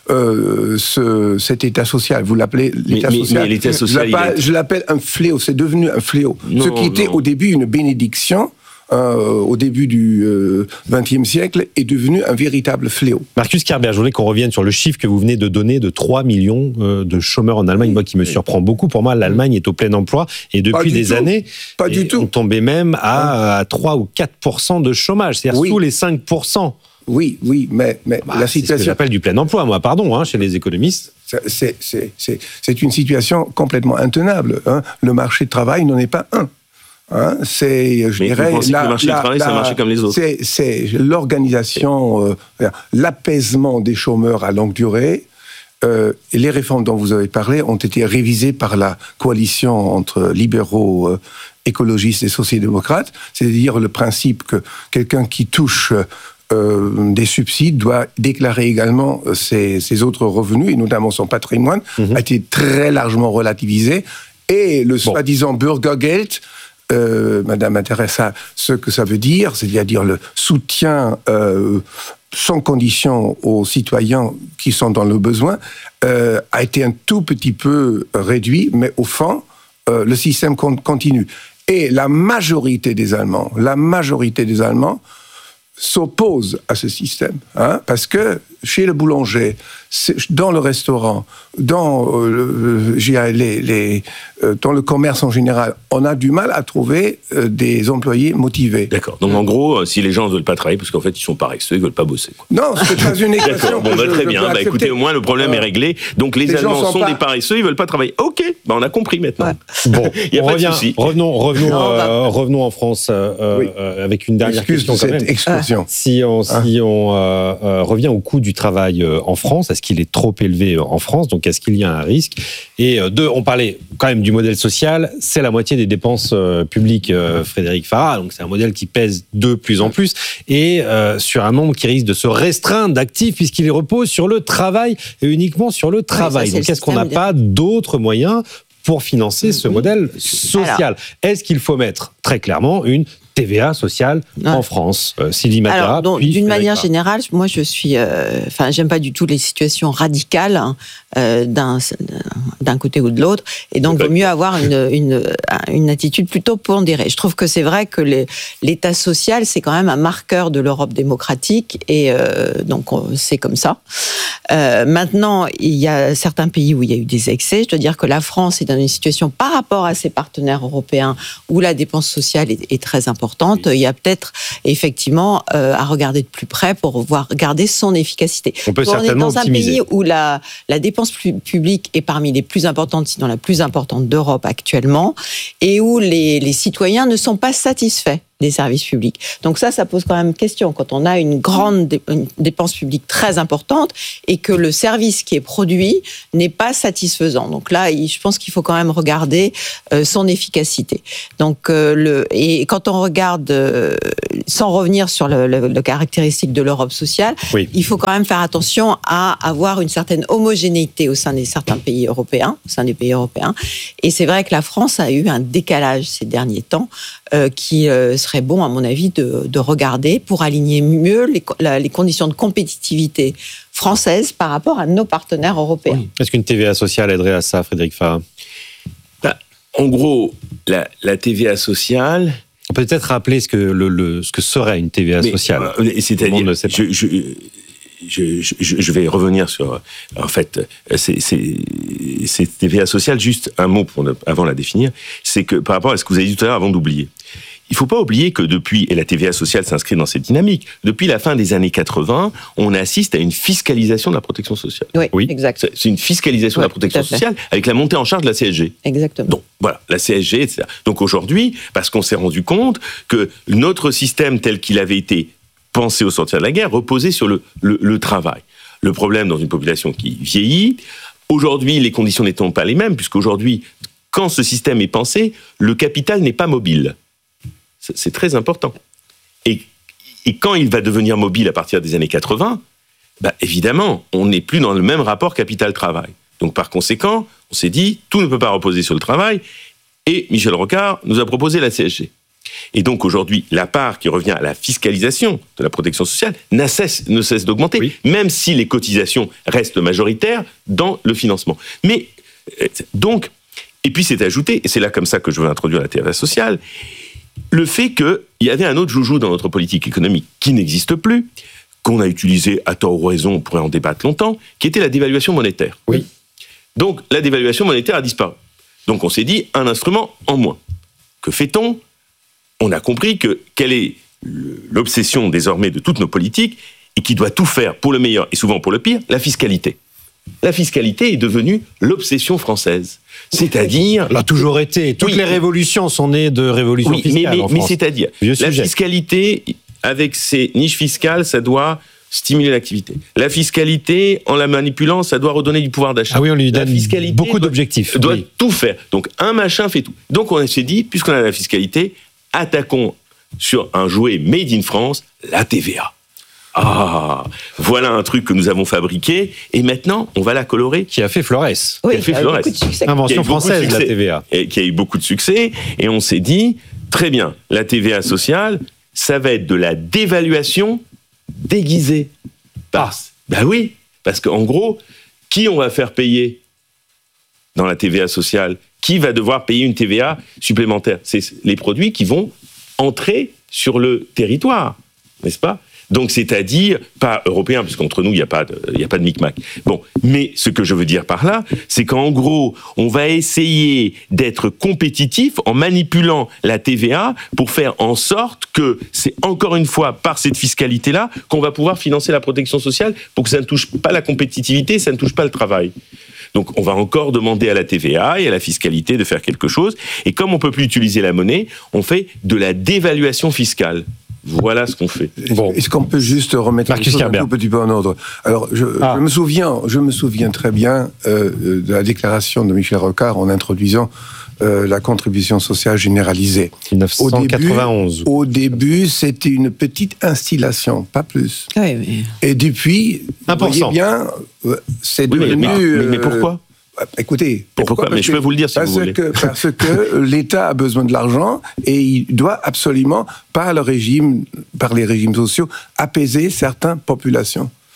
I: euh, ce, cet État social. Vous l'appelez l'État
H: mais,
I: social.
H: Mais, mais l'État social
I: je, l'appelle, est... je l'appelle un fléau. C'est devenu un fléau. Non, ce qui était non. au début une bénédiction, euh, au début du vingtième euh, siècle, est devenu un véritable fléau.
F: Marcus Kerber, je voulais qu'on revienne sur le chiffre que vous venez de donner de trois millions euh, de chômeurs en Allemagne, oui, moi qui me oui. surprend beaucoup. Pour moi, l'Allemagne est au plein emploi et depuis des
I: tout.
F: années,
I: Pas du tout.
F: on tombait même à, à trois ou quatre pour cent de chômage, c'est-à-dire oui. sous les cinq pour cent.
I: Oui, oui, mais, mais
F: bah,
I: la
F: c'est
I: situation...
F: ce que j'appelle du plein emploi, moi, pardon, hein, chez les économistes.
I: C'est, c'est, c'est, c'est une situation complètement intenable. Hein. Le marché de travail n'en est pas un. Hein. C'est, je
H: mais
I: dirais...
H: Vous pensez
I: la,
H: que le marché
I: la,
H: du travail,
I: la,
H: c'est un marché comme les autres.
I: C'est, c'est l'organisation, euh, l'apaisement des chômeurs à longue durée. Euh, et les réformes dont vous avez parlé ont été révisées par la coalition entre libéraux, euh, écologistes et sociaux-démocrates. C'est-à-dire le principe que quelqu'un qui touche... Euh, des subsides doit déclarer également ses, ses autres revenus, et notamment son patrimoine, mmh. a été très largement relativisé. Et le bon. soi-disant Bürgergeld, euh, Madame intéresse à ce que ça veut dire, c'est-à-dire le soutien euh, sans condition aux citoyens qui sont dans le besoin, euh, a été un tout petit peu réduit, mais au fond, euh, le système continue. Et la majorité des Allemands, la majorité des Allemands, s'oppose à ce système, hein, parce que chez le boulanger, dans le restaurant, dans, euh, les, les, euh, dans le commerce en général, on a du mal à trouver euh, des employés motivés.
H: D'accord. Donc en gros, si les gens ne veulent pas travailler, parce qu'en fait ils sont paresseux, ils ne veulent pas bosser. Quoi.
I: Non, c'est pas une équation.
H: D'accord. Bon, bah,
I: je,
H: très
I: je
H: bien. Bah, écoutez, au moins le problème euh, est réglé. Donc les, les Allemands sont, sont pas... des paresseux, ils ne veulent pas travailler. Ok, bah, on a compris maintenant.
F: Ouais. Bon, il n'y a
H: on
F: pas
H: revient,
F: de souci. Revenons, revenons, non, euh, bah... revenons en France euh, oui. euh, avec une dernière
I: Excuse
F: question quand même.
I: Exclusion.
F: Si on, si hein? on euh, euh, revient au coût du travail euh, en France, est-ce qu'il est trop élevé en France? Donc est-ce qu'il y a un risque? Et euh, deux, on parlait quand même du modèle social, c'est la moitié des dépenses euh, publiques, euh, Frédéric Farah, donc c'est un modèle qui pèse de plus en plus, et euh, sur un nombre qui risque de se restreindre d'actifs puisqu'il repose sur le travail et uniquement sur le travail. Oui, ça, donc est-ce qu'on n'a pas d'autres moyens pour financer ce modèle social? Alors, est-ce qu'il faut mettre très clairement une T V A sociale ouais. en France, euh, Sylvie Matera.
G: Alors, donc, d'une manière générale, moi je suis, enfin, euh, j'aime pas du tout les situations radicales hein, euh, d'un d'un côté ou de l'autre, et donc il vaut mieux avoir une une une attitude plutôt pondérée. Je trouve que c'est vrai que les, l'État social c'est quand même un marqueur de l'Europe démocratique, et euh, donc c'est comme ça. Euh, maintenant, il y a certains pays où il y a eu des excès. Je dois dire que la France est dans une situation par rapport à ses partenaires européens où la dépense sociale est, est très importante. Oui. Il y a peut-être effectivement euh, à regarder de plus près pour voir garder son efficacité.
F: On peut
G: on
F: certainement
G: est dans
F: optimiser.
G: un pays où la, la dépense publique est parmi les plus importantes, sinon la plus importante d'Europe actuellement, et où les, les citoyens ne sont pas satisfaits des services publics. Donc ça, ça pose quand même question. Quand on a une grande dé- une dépense publique très importante et que le service qui est produit n'est pas satisfaisant. Donc là, je pense qu'il faut quand même regarder euh, son efficacité. Donc euh, le et quand on regarde, euh, sans revenir sur le, le, le caractéristique de l'Europe sociale, oui. il faut quand même faire attention à avoir une certaine homogénéité au sein des certains pays européens, au sein des pays européens. Et c'est vrai que la France a eu un décalage ces derniers temps euh, qui euh, serait bon, à mon avis, de, de regarder pour aligner mieux les, la, les conditions de compétitivité françaises par rapport à nos partenaires européens. Oui.
F: Est-ce qu'une T V A sociale aiderait à ça, Frédéric Farah ?
H: Bah, en gros, la, la T V A sociale...
F: On peut peut-être rappeler ce que, le, le, ce que serait une T V A
H: mais,
F: sociale.
H: Euh, c'est-à-dire, je, je, je, je, je vais revenir sur... En fait, c'est, c'est, c'est T V A sociale, juste un mot pour ne, avant la définir, c'est que par rapport à ce que vous avez dit tout à l'heure, avant d'oublier, il ne faut pas oublier que depuis, et la T V A sociale s'inscrit dans cette dynamique, depuis la fin des années quatre-vingts, on assiste à une fiscalisation de la protection sociale.
G: Oui, oui. exact.
H: C'est une fiscalisation oui, de la protection sociale avec la montée en charge de la C S G.
G: Exactement.
H: Donc, voilà, la C S G, et cetera. Donc aujourd'hui, parce qu'on s'est rendu compte que notre système tel qu'il avait été pensé au sortir de la guerre reposait sur le, le, le travail. Le problème dans une population qui vieillit, aujourd'hui, les conditions n'étant pas les mêmes, puisqu'aujourd'hui, quand ce système est pensé, le capital n'est pas mobile. C'est très important. Et, et quand il va devenir mobile à partir des années quatre-vingts, bah évidemment, on n'est plus dans le même rapport capital-travail. Donc par conséquent, on s'est dit, tout ne peut pas reposer sur le travail, et Michel Rocard nous a proposé la C S G. Et donc aujourd'hui, la part qui revient à la fiscalisation de la protection sociale ne cesse, ne cesse d'augmenter, oui. même si les cotisations restent majoritaires dans le financement. Mais donc, et puis c'est ajouté, et c'est là comme ça que je veux introduire la T V A sociale, le fait qu'il y avait un autre joujou dans notre politique économique qui n'existe plus, qu'on a utilisé à tort ou raison, on pourrait en débattre longtemps, qui était la dévaluation monétaire.
F: Oui.
H: Donc la dévaluation monétaire a disparu. Donc on s'est dit, un instrument en moins. Que fait-on ? On a compris que quelle est l'obsession désormais de toutes nos politiques, et qui doit tout faire pour le meilleur et souvent pour le pire, la fiscalité. La fiscalité est devenue l'obsession française. C'est-à-dire...
F: Elle a toujours été. Toutes oui, les révolutions sont nées de révolutions oui, fiscales
H: mais, mais,
F: en France.
H: Mais c'est-à-dire, Vieux la sujet. fiscalité, avec ses niches fiscales, ça doit stimuler l'activité. La fiscalité, en la manipulant, ça doit redonner du pouvoir d'achat.
F: Ah oui, on lui donne
H: la
F: beaucoup d'objectifs.
H: doit
F: oui.
H: tout faire. Donc, un machin fait tout. Donc, on s'est dit, puisqu'on a la fiscalité, attaquons sur un jouet made in France, la T V A. Ah, voilà un truc que nous avons fabriqué, et maintenant, on va la colorer.
F: Qui a fait Flores.
H: Oui, qui a fait Flores.
F: Invention française, la T V A.
H: Et qui a eu beaucoup de succès, et on s'est dit, très bien, la T V A sociale, ça va être de la dévaluation déguisée. Ah. Ben oui, parce qu'en gros, qui on va faire payer dans la T V A sociale ? Qui va devoir payer une T V A supplémentaire ? C'est les produits qui vont entrer sur le territoire, n'est-ce pas ? Donc, c'est-à-dire, pas européen, puisqu'entre nous, il n'y a pas de, il n'y a pas de micmac. Bon. Mais ce que je veux dire par là, c'est qu'en gros, on va essayer d'être compétitif en manipulant la T V A pour faire en sorte que c'est encore une fois par cette fiscalité-là qu'on va pouvoir financer la protection sociale pour que ça ne touche pas la compétitivité, ça ne touche pas le travail. Donc, on va encore demander à la T V A et à la fiscalité de faire quelque chose. Et comme on ne peut plus utiliser la monnaie, on fait de la dévaluation fiscale. Voilà ce qu'on fait.
I: Bon. Est-ce qu'on peut juste remettre
F: Marcus
I: les choses
F: Kerber.
I: un tout petit peu en ordre ? Alors, je, ah. je me souviens, je me souviens très bien euh, de la déclaration de Michel Rocard en introduisant euh, la contribution sociale généralisée.
F: dix-neuf cent quatre-vingt-onze.
I: Au début, au début, c'était une petite installation, pas plus.
G: Oui, mais...
I: Et depuis,
F: un pour cent.
I: Vous voyez bien, c'est
H: oui,
I: devenu...
H: Mais, mais, mais pourquoi ?
I: Écoutez,
H: pourquoi, pourquoi Mais je peux vous le dire si
I: parce
H: vous voulez.
I: Que, parce que l'État a besoin de l'argent et il doit absolument, par le régime, par les régimes sociaux, apaiser certaines populations.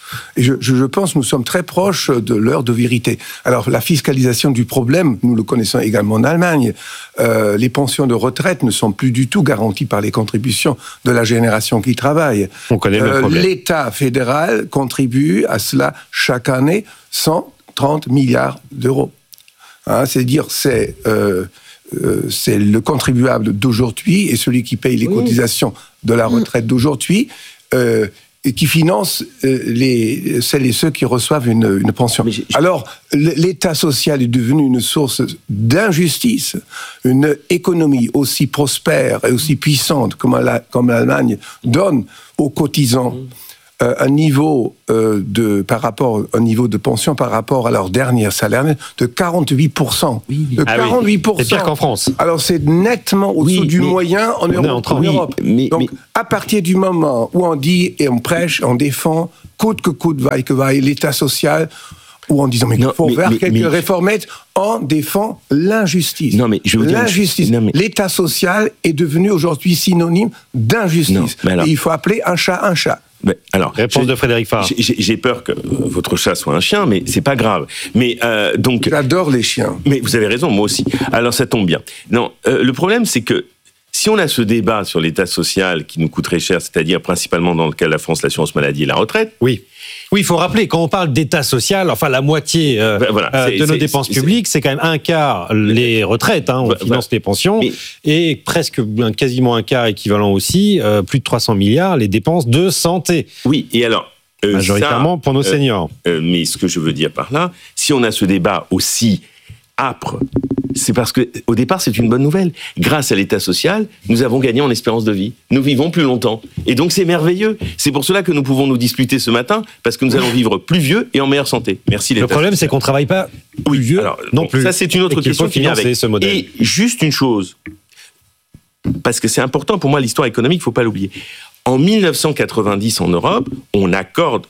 I: Et je, je, je pense que nous sommes très proches de l'heure de vérité. Alors, la fiscalisation du problème, nous le connaissons également en Allemagne. Euh, les pensions de retraite ne sont plus du tout garanties par les contributions de la génération qui travaille.
F: On connaît le
I: euh,
F: problème.
I: L'État fédéral contribue à cela chaque année cent trente milliards d'euros. Hein, c'est-à-dire, c'est... Euh, Euh, c'est le contribuable d'aujourd'hui et celui qui paye les oui. cotisations de la retraite d'aujourd'hui euh, et qui finance euh, les, celles et ceux qui reçoivent une, une pension. J'ai... Alors, l'État social est devenu une source d'injustice. Une économie aussi prospère et aussi puissante comme, la, comme l'Allemagne donne aux cotisants mmh. Euh, un niveau euh, de par rapport un niveau de pension par rapport à leur dernier salaire de quarante-huit pour cent.
F: Oui, oui.
I: De quarante-huit pour cent.
F: Ah oui. C'est pire qu'en France.
I: Alors c'est nettement au-dessous oui, du moyen en Europe. En
F: oui,
I: Europe.
F: Mais,
I: Donc
F: mais...
I: à partir du moment où on dit et on prêche, on défend coûte que coûte, vaille que vaille, l'État social, ou en disant mais il faut mais, faire mais, quelques mais... réformettes, on défend l'injustice.
H: Non mais je veux
I: l'injustice.
H: Dire, mais...
I: L'État social est devenu aujourd'hui synonyme d'injustice. Non, alors... Et il faut appeler un chat un chat.
H: Ben, alors,
F: réponse de Frédéric Farr.
H: J'ai, j'ai peur que votre chat soit un chien, mais c'est pas grave. Mais euh, donc,
I: j'adore les chiens.
H: Mais vous avez raison, moi aussi. Alors ça tombe bien. Non, euh, le problème c'est que si on a ce débat sur l'État social qui nous coûterait cher, c'est-à-dire principalement dans le cas de la France, l'assurance maladie et la retraite.
F: Oui. Oui, il faut rappeler, quand on parle d'État social, enfin la moitié euh, ben voilà, euh, de nos dépenses c'est, publiques, c'est... c'est quand même un quart les retraites, hein, on ben, finance voilà. les pensions, mais... et presque quasiment un quart équivalent aussi, euh, plus de trois cents milliards, les dépenses de santé.
H: Oui, et alors...
F: Euh, Majoritairement ça, pour nos seniors.
H: Euh, euh, mais ce que je veux dire par là, si on a ce débat aussi âpre, c'est parce que au départ c'est une bonne nouvelle. Grâce à l'État social, nous avons gagné en espérance de vie. Nous vivons plus longtemps, et donc c'est merveilleux. C'est pour cela que nous pouvons nous disputer ce matin, parce que nous allons vivre plus vieux et en meilleure santé. Merci l'État.
F: Le problème
H: social.
F: C'est qu'on travaille pas plus
H: oui,
F: vieux
H: alors,
F: non
H: bon,
F: plus.
H: Ça c'est une autre question qui vient avec.
F: Ce modèle.
H: Et juste une chose, parce que c'est important pour moi l'histoire économique, il faut pas l'oublier. En mille neuf cent quatre-vingt-dix en Europe, on accorde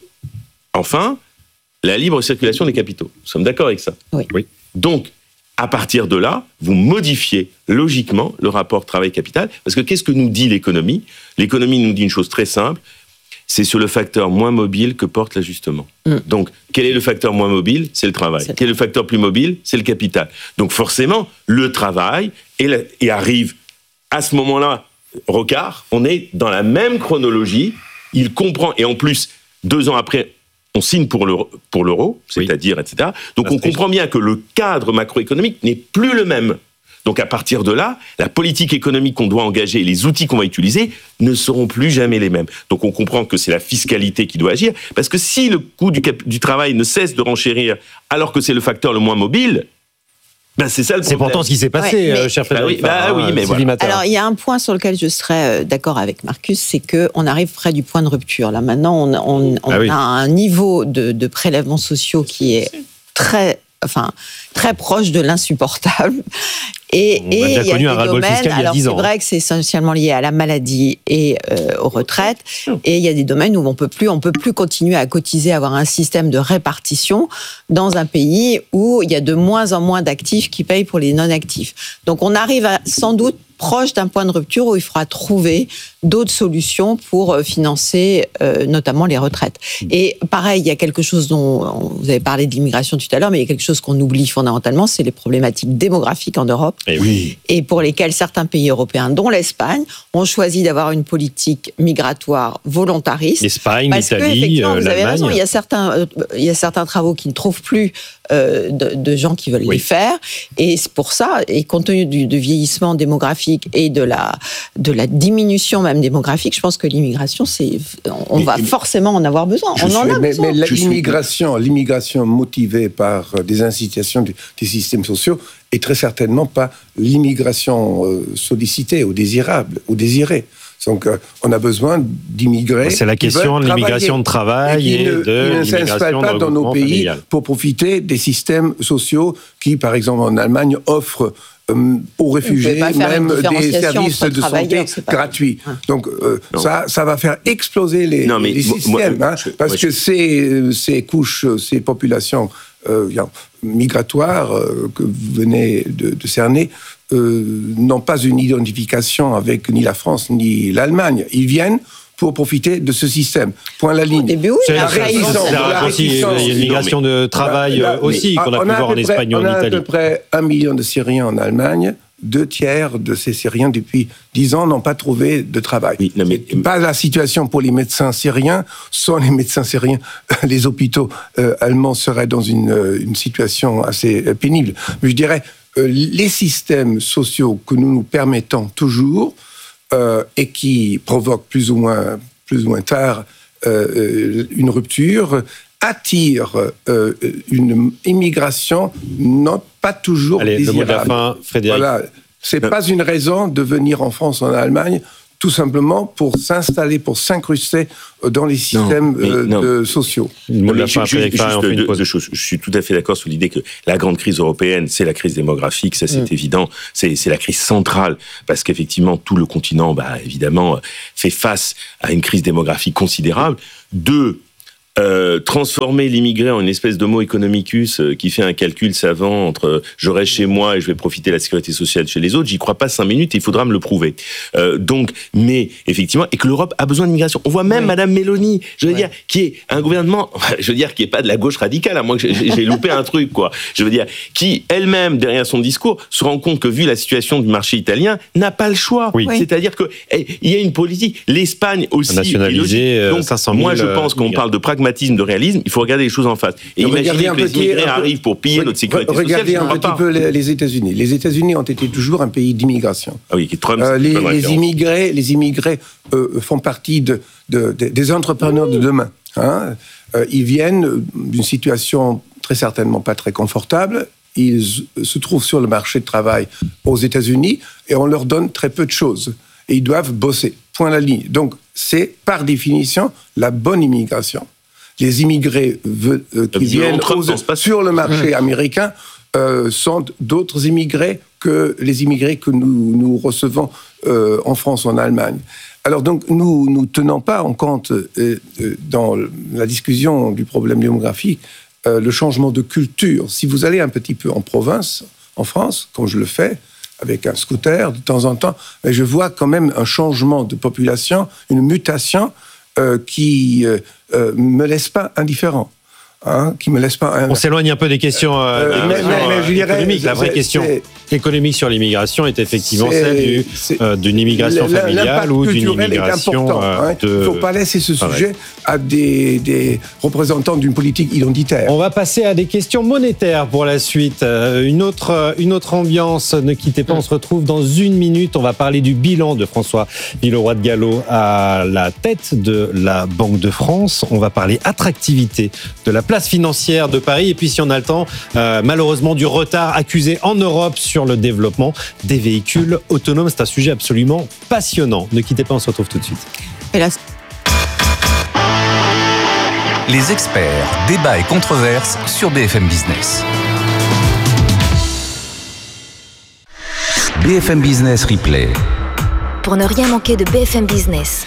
H: enfin la libre circulation des capitaux. Nous sommes d'accord avec ça.
G: Oui.
H: oui. Donc à partir de là, vous modifiez logiquement le rapport travail-capital, parce que qu'est-ce que nous dit l'économie ? L'économie nous dit une chose très simple, c'est sur le facteur moins mobile que porte l'ajustement. Mm. Donc, quel est le facteur moins mobile ? C'est le travail. C'est... Quel est le facteur plus mobile ? C'est le capital. Donc forcément, le travail, et, la, et arrive à ce moment-là, Rocard, on est dans la même chronologie, il comprend, et en plus, deux ans après, on signe pour l'euro, pour l'euro c'est-à-dire, oui. et cetera. Donc on comprend bien que le cadre macroéconomique n'est plus le même. Donc à partir de là, la politique économique qu'on doit engager et les outils qu'on va utiliser ne seront plus jamais les mêmes. Donc on comprend que c'est la fiscalité qui doit agir, parce que si le coût du, cap- du travail ne cesse de renchérir alors que c'est le facteur le moins mobile, ben c'est ça le problème.
F: C'est pourtant ce qui s'est passé, ouais, mais... euh, cher Frédéric.
H: Bah oui, bah oui mais voilà.
G: Alors il y a un point sur lequel je serais d'accord avec Marcus, c'est qu'on arrive près du point de rupture. Là maintenant, on, on, on ah oui. a un niveau de, de prélèvements sociaux qui est très, enfin, très proche de l'insupportable. Et,
F: on a déjà connu un ras-le-bol fiscal il y a dix ans.
G: C'est vrai que c'est essentiellement lié à la maladie et euh, aux retraites. Et il y a des domaines où on peut plus, on peut plus continuer à cotiser, avoir un système de répartition dans un pays où il y a de moins en moins d'actifs qui payent pour les non-actifs. Donc on arrive à, sans doute proche d'un point de rupture où il faudra trouver d'autres solutions pour financer euh, notamment les retraites. Et pareil, il y a quelque chose dont vous avez parlé de l'immigration tout à l'heure, mais il y a quelque chose qu'on oublie fondamentalement, c'est les problématiques démographiques en Europe.
F: Et, oui.
G: et pour lesquelles certains pays européens, dont l'Espagne, ont choisi d'avoir une politique migratoire volontariste.
F: L'Espagne,
G: parce
F: l'Italie,
G: que,
F: euh,
G: vous
F: l'Allemagne.
G: avez raison, il y a certains, euh, il y a certains travaux qui ne trouvent plus euh, de, de gens qui veulent oui. les faire. Et c'est pour ça, et compte tenu du, du vieillissement démographique et de la, de la diminution même démographique, je pense que l'immigration, c'est, on mais, va mais, forcément en avoir besoin. On en
I: suis,
G: a
I: mais,
G: besoin.
I: Mais l'immigration, l'immigration motivée par des incitations des, des systèmes sociaux et très certainement pas l'immigration euh, sollicitée ou désirable ou désirée. Donc, euh, on a besoin d'immigrés.
F: C'est la question de l'immigration de travail et, et ne, de
I: ne s'installent pas dans nos pays
F: familial.
I: Pour profiter des systèmes sociaux qui, par exemple, en Allemagne, offrent euh, aux réfugiés même des services de santé gratuits. Ah. Donc, euh, ça, ça va faire exploser les, non, mais les systèmes, moi, hein, je, parce moi, que je... ces, ces couches, ces populations euh, migratoires euh, que vous venez de, de cerner, Euh, n'ont pas une identification avec ni la France ni l'Allemagne. Ils viennent pour profiter de ce système. Point la ligne.
G: Au début, oui,
F: C'est
I: la
G: après, ils
I: réticence,
G: ont-
F: la
I: la
F: réticence, il y a
I: réticence.
F: une migration de travail
I: Là,
F: euh, aussi,
I: mais,
F: qu'on a
I: on
F: pu
I: à
F: voir
I: peu
F: en
I: près-
F: Espagne ou
I: on
F: en
I: a à
F: Italie.
I: peu près un million de Syriens en Allemagne. Deux tiers de ces Syriens, depuis dix ans, n'ont pas trouvé de travail.
H: Oui, non, mais-
I: C'est pas la situation pour les médecins syriens. Sans les médecins syriens, les hôpitaux euh, allemands seraient dans une, euh, une situation assez euh, pénible. Mais je dirais, euh, les systèmes sociaux que nous nous permettons toujours euh, et qui provoquent plus ou moins, plus ou moins tard euh, une rupture, attire euh, une immigration non pas toujours
F: Allez, le
I: désirable.
F: mot de la fin, Frédéric.
I: Voilà, c'est pas une raison de venir en France, en Allemagne, tout simplement pour s'installer, pour s'incruster dans les systèmes
H: mais
I: euh,
H: non.
I: de- sociaux.
F: Le mot
H: Non,
F: de la
H: mais
F: fin,
H: ju- ju-
F: Frédéric Farré, on
H: juste
F: fait une
H: deux,
F: pause.
H: deux choses. Je suis tout à fait d'accord sur l'idée que la grande crise européenne, c'est la crise démographique, ça c'est
G: Mm.
H: évident, c'est, c'est la crise centrale, parce qu'effectivement, tout le continent, bah, évidemment, fait face à une crise démographique considérable. Deux, Euh, transformer l'immigré en une espèce d'homo economicus euh, qui fait un calcul savant entre euh, je reste chez moi et je vais profiter de la sécurité sociale chez les autres, j'y crois pas cinq minutes et il faudra me le prouver. Euh, donc, mais effectivement, et que l'Europe a besoin d'immigration. On voit même
I: Oui.
H: Madame Meloni, je veux
I: Ouais.
H: dire, qui est un gouvernement, je veux dire, qui est pas de la gauche radicale, à moins que j'ai, j'ai loupé un truc, quoi. Je veux dire, qui elle-même, derrière son discours, se rend compte que vu la situation du marché italien, n'a pas le choix.
F: Oui.
H: C'est-à-dire que eh, il y a une politique, l'Espagne aussi.
F: Nationaliser,
H: est logique.
F: euh,
H: Donc,
F: cinq cent mille,
H: moi, je pense
F: euh,
H: qu'on
F: migrants.
H: parle de pragmatisme, de réalisme, il faut regarder les choses en face. Et
I: Et
H: imaginez
I: regardez
H: que
I: un
H: les
I: petit-
H: immigrés
I: un peu-
H: arrivent pour piller notre sécurité sociale.
I: Regardez
H: je
I: un
H: ne crois
I: petit
H: pas.
I: peu les, les États-Unis. Les États-Unis ont été toujours un pays d'immigration.
H: Ah oui, qui Trump,
I: Euh,
H: c'est
I: les,
H: une bonne
I: les
H: référence.
I: immigrés, les immigrés euh, font partie de, de- de- des entrepreneurs de demain. Hein. Euh, ils viennent d'une situation très certainement pas très confortable. Ils se trouvent sur le marché de travail aux États-Unis et on leur donne très peu de choses. Et ils doivent bosser. Point à la ligne. Donc, c'est par définition la bonne immigration. Les immigrés ve- euh, qui
H: Visiblement,
I: viennent
H: Trump
I: aux-
H: pense pas
I: sur le marché américain euh, sont d'autres immigrés que les immigrés que nous, nous recevons euh, en France ou en Allemagne. Alors donc, nous ne tenons pas en compte, euh, euh, dans la discussion du problème démographique, euh, le changement de culture. Si vous allez un petit peu en province, en France, comme je le fais, avec un scooter de temps en temps, mais je vois quand même un changement de population, une mutation euh, qui euh, euh, me laisse pas indifférent. Hein, qui me laisse pas.
F: On s'éloigne un peu des questions, euh,
I: Euh,
F: des
I: mais-
F: questions,
I: mais- mais
F: euh,
I: je dirais,
F: économiques. La vraie
I: c'est-
F: question
I: c'est-
F: économique sur l'immigration est effectivement
I: C'est-
F: celle du,
I: c'est-
F: euh, d'une immigration
I: L- l-
F: familiale
I: l'impact
F: ou d'une
I: culturel est
F: immigration
I: important,
F: euh,
I: hein.
F: de...
I: Il ne faut pas laisser ce
F: Ah ouais.
I: sujet à des, des représentants d'une politique identitaire.
F: On va passer à des questions monétaires pour la suite. Euh, Une autre, une autre ambiance. Ne quittez pas, on se retrouve dans une minute. On va parler du bilan de François Villeroy de Galhau à la tête de la Banque de France. On va parler attractivité de la place financière de Paris. Et puis, si on a le temps, euh, malheureusement, du retard accusé en Europe sur le développement des véhicules autonomes. C'est un sujet absolument passionnant. Ne quittez pas, on se retrouve tout de suite.
G: Et là,
C: Les experts, débats et controverses sur B F M Business. B F M Business Replay.
D: Pour ne rien manquer de B F M Business.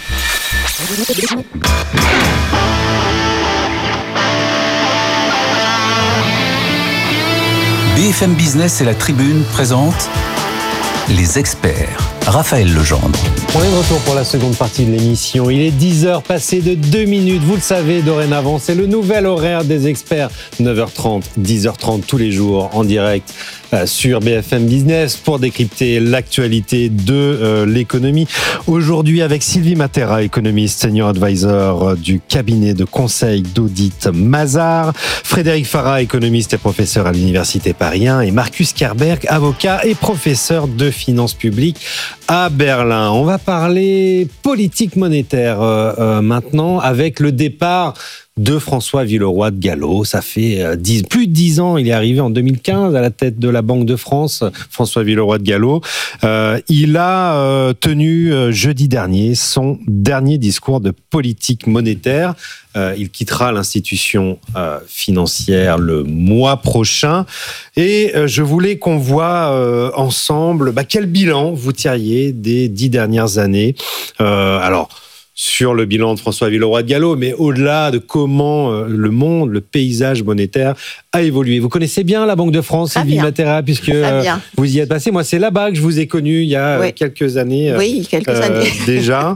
C: B F M Business et la Tribune présentent les experts. Raphaël Legendre.
F: On est de retour pour la seconde partie de l'émission. Il est dix heures passées de deux minutes. Vous le savez dorénavant, c'est le nouvel horaire des experts. neuf heures trente, dix heures trente tous les jours en direct euh, sur B F M Business pour décrypter l'actualité de euh, l'économie. Aujourd'hui avec Sylvie Matera, économiste senior advisor euh, du cabinet de conseil d'audit Mazars, Frédéric Farrah, économiste et professeur à l'Université Paris un et Marcus Kerberg, avocat et professeur de finances publiques à Berlin. On va parler politique monétaire euh, euh, maintenant avec le départ de François Villeroy de Galhau. Ça fait euh, dix, plus de dix ans, il est arrivé en deux mille quinze à la tête de la Banque de France, François Villeroy de Galhau. Euh, il a euh, tenu euh, jeudi dernier son dernier discours de politique monétaire. Euh, il quittera l'institution euh, financière le mois prochain. Et euh, je voulais qu'on voit euh, ensemble bah, quel bilan vous tiriez des dix dernières années. Euh, alors, sur le bilan de François Villeroy de Galhau, mais au-delà de comment euh, le monde, le paysage monétaire a évolué. Vous connaissez bien la Banque de France,
G: Très
F: Sylvie
G: bien.
F: Matera, puisque
G: Très
F: euh,
G: bien.
F: vous y êtes passé. Moi, c'est là-bas que je vous ai connu il y a
G: Oui.
F: euh, quelques années.
G: oui, quelques
F: euh,
G: années.
F: déjà.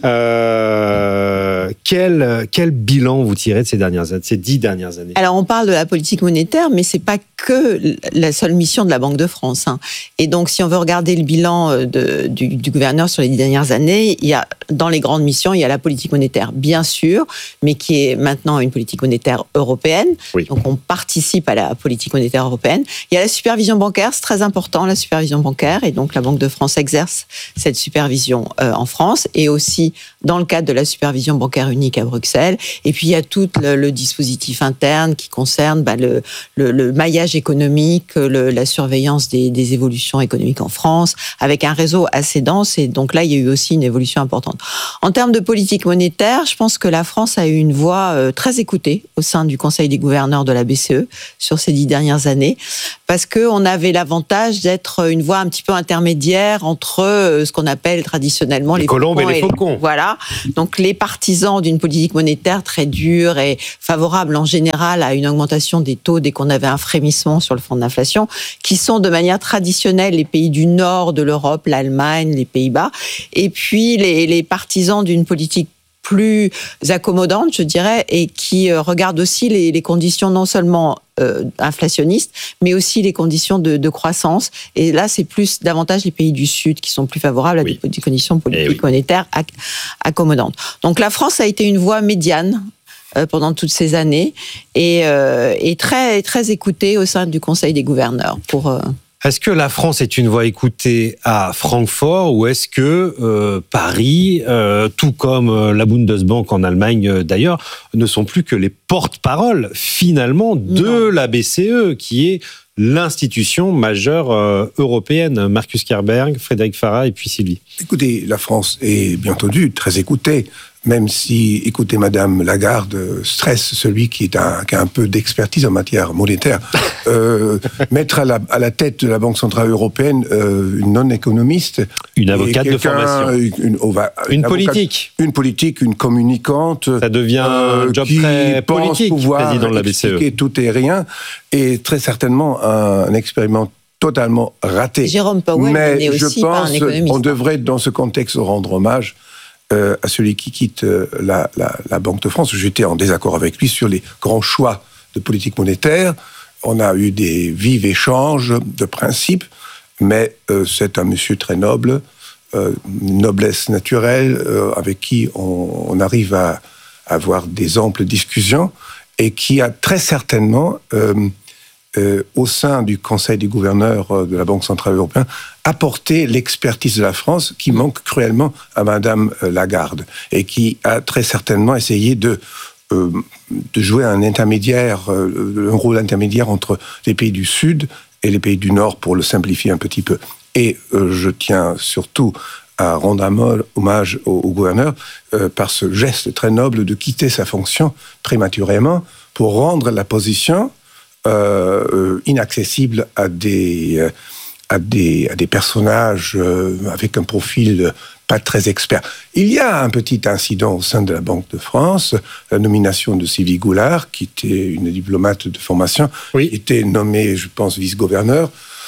F: Euh, quel, quel bilan vous tirez de ces, dernières, de ces dix dernières années?
G: Alors, on parle de la politique monétaire, mais c'est pas que la seule mission de la Banque de France. Hein. Et donc, si on veut regarder le bilan de, du, du gouverneur sur les dix dernières années, il y a, dans les grandes missions, il y a la politique monétaire, bien sûr, mais qui est maintenant une politique monétaire européenne. Oui. Donc, on participe à la politique monétaire européenne. Il y a la supervision bancaire, c'est très important, la supervision bancaire. Et donc, la Banque de France exerce cette supervision euh, en France et aussi dans le cadre de la supervision bancaire unique à Bruxelles. Et puis, il y a tout le, le dispositif interne qui concerne bah, le, le, le maillage économique, le, la surveillance des, des évolutions économiques en France, avec un réseau assez dense. Et donc là, il y a eu aussi une évolution importante. En termes de politique monétaire, je pense que la France a eu une voix euh, très écoutée au sein du Conseil des gouverneurs de la B C E sur ces dix dernières années, parce qu'on avait l'avantage d'être une voix un petit peu intermédiaire entre euh, ce qu'on appelle traditionnellement les,
F: les colombes et les faucons.
G: Les, voilà. Donc les partisans d'une politique monétaire très dure et favorable en général à une augmentation des taux dès qu'on avait un frémissement sur le fond de l'inflation, qui sont de manière traditionnelle les pays du nord de l'Europe, l'Allemagne, les Pays-Bas, et puis les, les partisans d'une politique plus accommodante, je dirais, et qui euh, regarde aussi les, les conditions non seulement euh, inflationnistes, mais aussi les conditions de, de croissance. Et là, c'est plus davantage les pays du Sud qui sont plus favorables à oui. des, des conditions politiques oui. monétaires ac- accommodantes. Donc la France a été une voie médiane euh, pendant toutes ces années et, euh, et très, très écoutée au sein du Conseil des gouverneurs pour... Euh,
F: Est-ce que la France est une voix écoutée à Francfort ou est-ce que euh, Paris, euh, tout comme euh, la Bundesbank en Allemagne euh, d'ailleurs, ne sont plus que les porte-paroles finalement de non. la B C E, qui est l'institution majeure euh, européenne? Marcus Kerberg, Frédéric Farah et puis Sylvie.
I: Écoutez, la France est bien entendu très écoutée, même si, écoutez, Madame Lagarde stresse celui qui, est un, qui a un peu d'expertise en matière monétaire. Euh, mettre à la, à la tête de la Banque Centrale Européenne euh, une non-économiste.
F: Une avocate de formation.
I: Une, une, oh, bah,
F: une, une
I: avocate,
F: politique.
I: Une politique, une communicante.
F: Ça devient euh, un job très politique, président de la B C E.
I: Tout et rien, et très certainement un, un expériment totalement raté.
G: Jérôme Powell
I: Mais
G: est aussi
I: je
G: pas
I: pense
G: un économiste.
I: On devrait, dans ce contexte, rendre hommage euh, à celui qui quitte euh, la, la, la Banque de France. J'étais en désaccord avec lui sur les grands choix de politique monétaire. On a eu des vifs échanges de principes, mais euh, c'est un monsieur très noble, euh, noblesse naturelle, euh, avec qui on, on arrive à, à avoir des amples discussions, et qui a très certainement... Euh, Euh, au sein du Conseil des gouverneurs euh, de la Banque Centrale Européenne, apporter l'expertise de la France qui manque cruellement à Madame Lagarde et qui a très certainement essayé de, euh, de jouer un intermédiaire, euh, un rôle intermédiaire entre les pays du Sud et les pays du Nord, pour le simplifier un petit peu. Et euh, je tiens surtout à rendre un hommage au, au gouverneur euh, par ce geste très noble de quitter sa fonction prématurément pour rendre la position Euh, inaccessible à des, euh, à des, à des personnages euh, avec un profil pas très expert. Il y a un petit incident au sein de la Banque de France, la nomination de Sylvie Goulard, qui était une diplomate de formation, oui. qui était nommée, je pense, vice-gouverneur.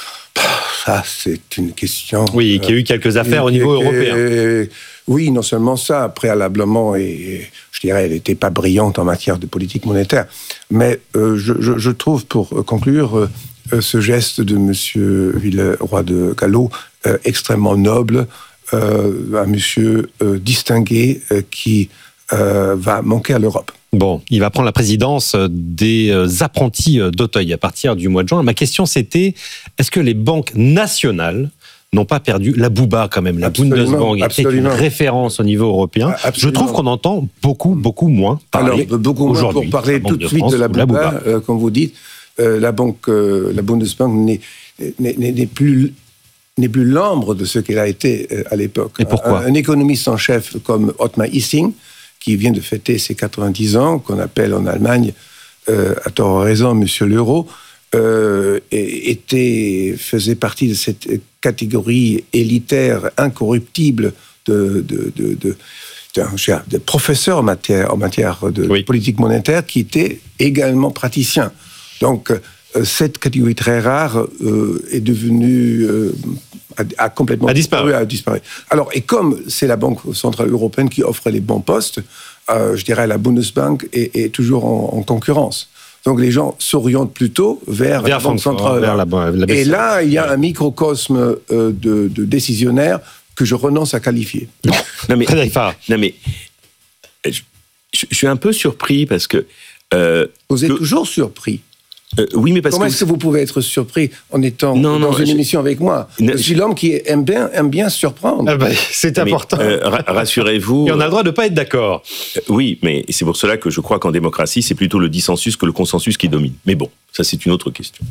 I: Ça, c'est une question...
F: Oui, qui a eu quelques affaires euh, au niveau et, européen.
I: Et, oui, non seulement ça, préalablement, et je dirais, elle n'était pas brillante en matière de politique monétaire. Mais euh, je, je, je trouve, pour conclure, euh, ce geste de M. Villeroy de Galhau euh, extrêmement noble, euh, un monsieur euh, distingué euh, qui euh, va manquer à l'Europe.
F: Bon, il va prendre la présidence des apprentis d'Auteuil à partir du mois de juin. Ma question, c'était, est-ce que les banques nationales n'ont pas perdu la bouba quand même? La Bundesbank était une référence au niveau européen. Absolument. Je trouve qu'on entend beaucoup, beaucoup moins parler
I: Alors, beaucoup moins pour parler tout de suite de la bouba, la bouba. Euh, comme vous dites, euh, la banque, euh, la Bundesbank n'est, n'est, n'est plus n'est plus l'ombre de ce qu'elle a été euh, à l'époque.
F: Et pourquoi?
I: un, un économiste en chef comme Ottmar Hissing, qui vient de fêter ses quatre-vingt-dix ans, qu'on appelle en Allemagne, euh, à tort ou à raison, Monsieur l'Euro, euh, était, faisait partie de cette catégorie élitaire, incorruptible de, de, de, de, de, de professeurs en matière, en matière de oui. politique monétaire, qui était également praticien. Donc, euh, cette catégorie très rare euh, est devenue euh, a, a complètement
F: a disparu.
I: A disparu. Alors, et comme c'est la Banque Centrale Européenne qui offre les bons postes, euh, je dirais la Bundesbank est, est toujours en, en concurrence. Donc les gens s'orientent plutôt vers, vers la Banque Centrale. Vers la, la et là, il y a un microcosme euh, de, de décisionnaires que je renonce à qualifier.
H: Non mais, non mais je, je suis un peu surpris parce que... Euh,
I: vous êtes
H: que,
I: toujours surpris.
H: Euh, oui, mais parce
I: Comment
H: que
I: est-ce que vous pouvez être surpris en étant
H: non,
I: dans
H: non,
I: une
H: je...
I: émission avec moi?
H: Non,
I: je suis l'homme qui aime bien, aime bien surprendre.
F: Ah bah, c'est mais, important.
H: Euh, rassurez-vous.
F: Et on a le droit de ne pas être d'accord.
H: Euh, oui, mais c'est pour cela que je crois qu'en démocratie, c'est plutôt le dissensus que le consensus qui domine. Mais bon, ça c'est une autre question.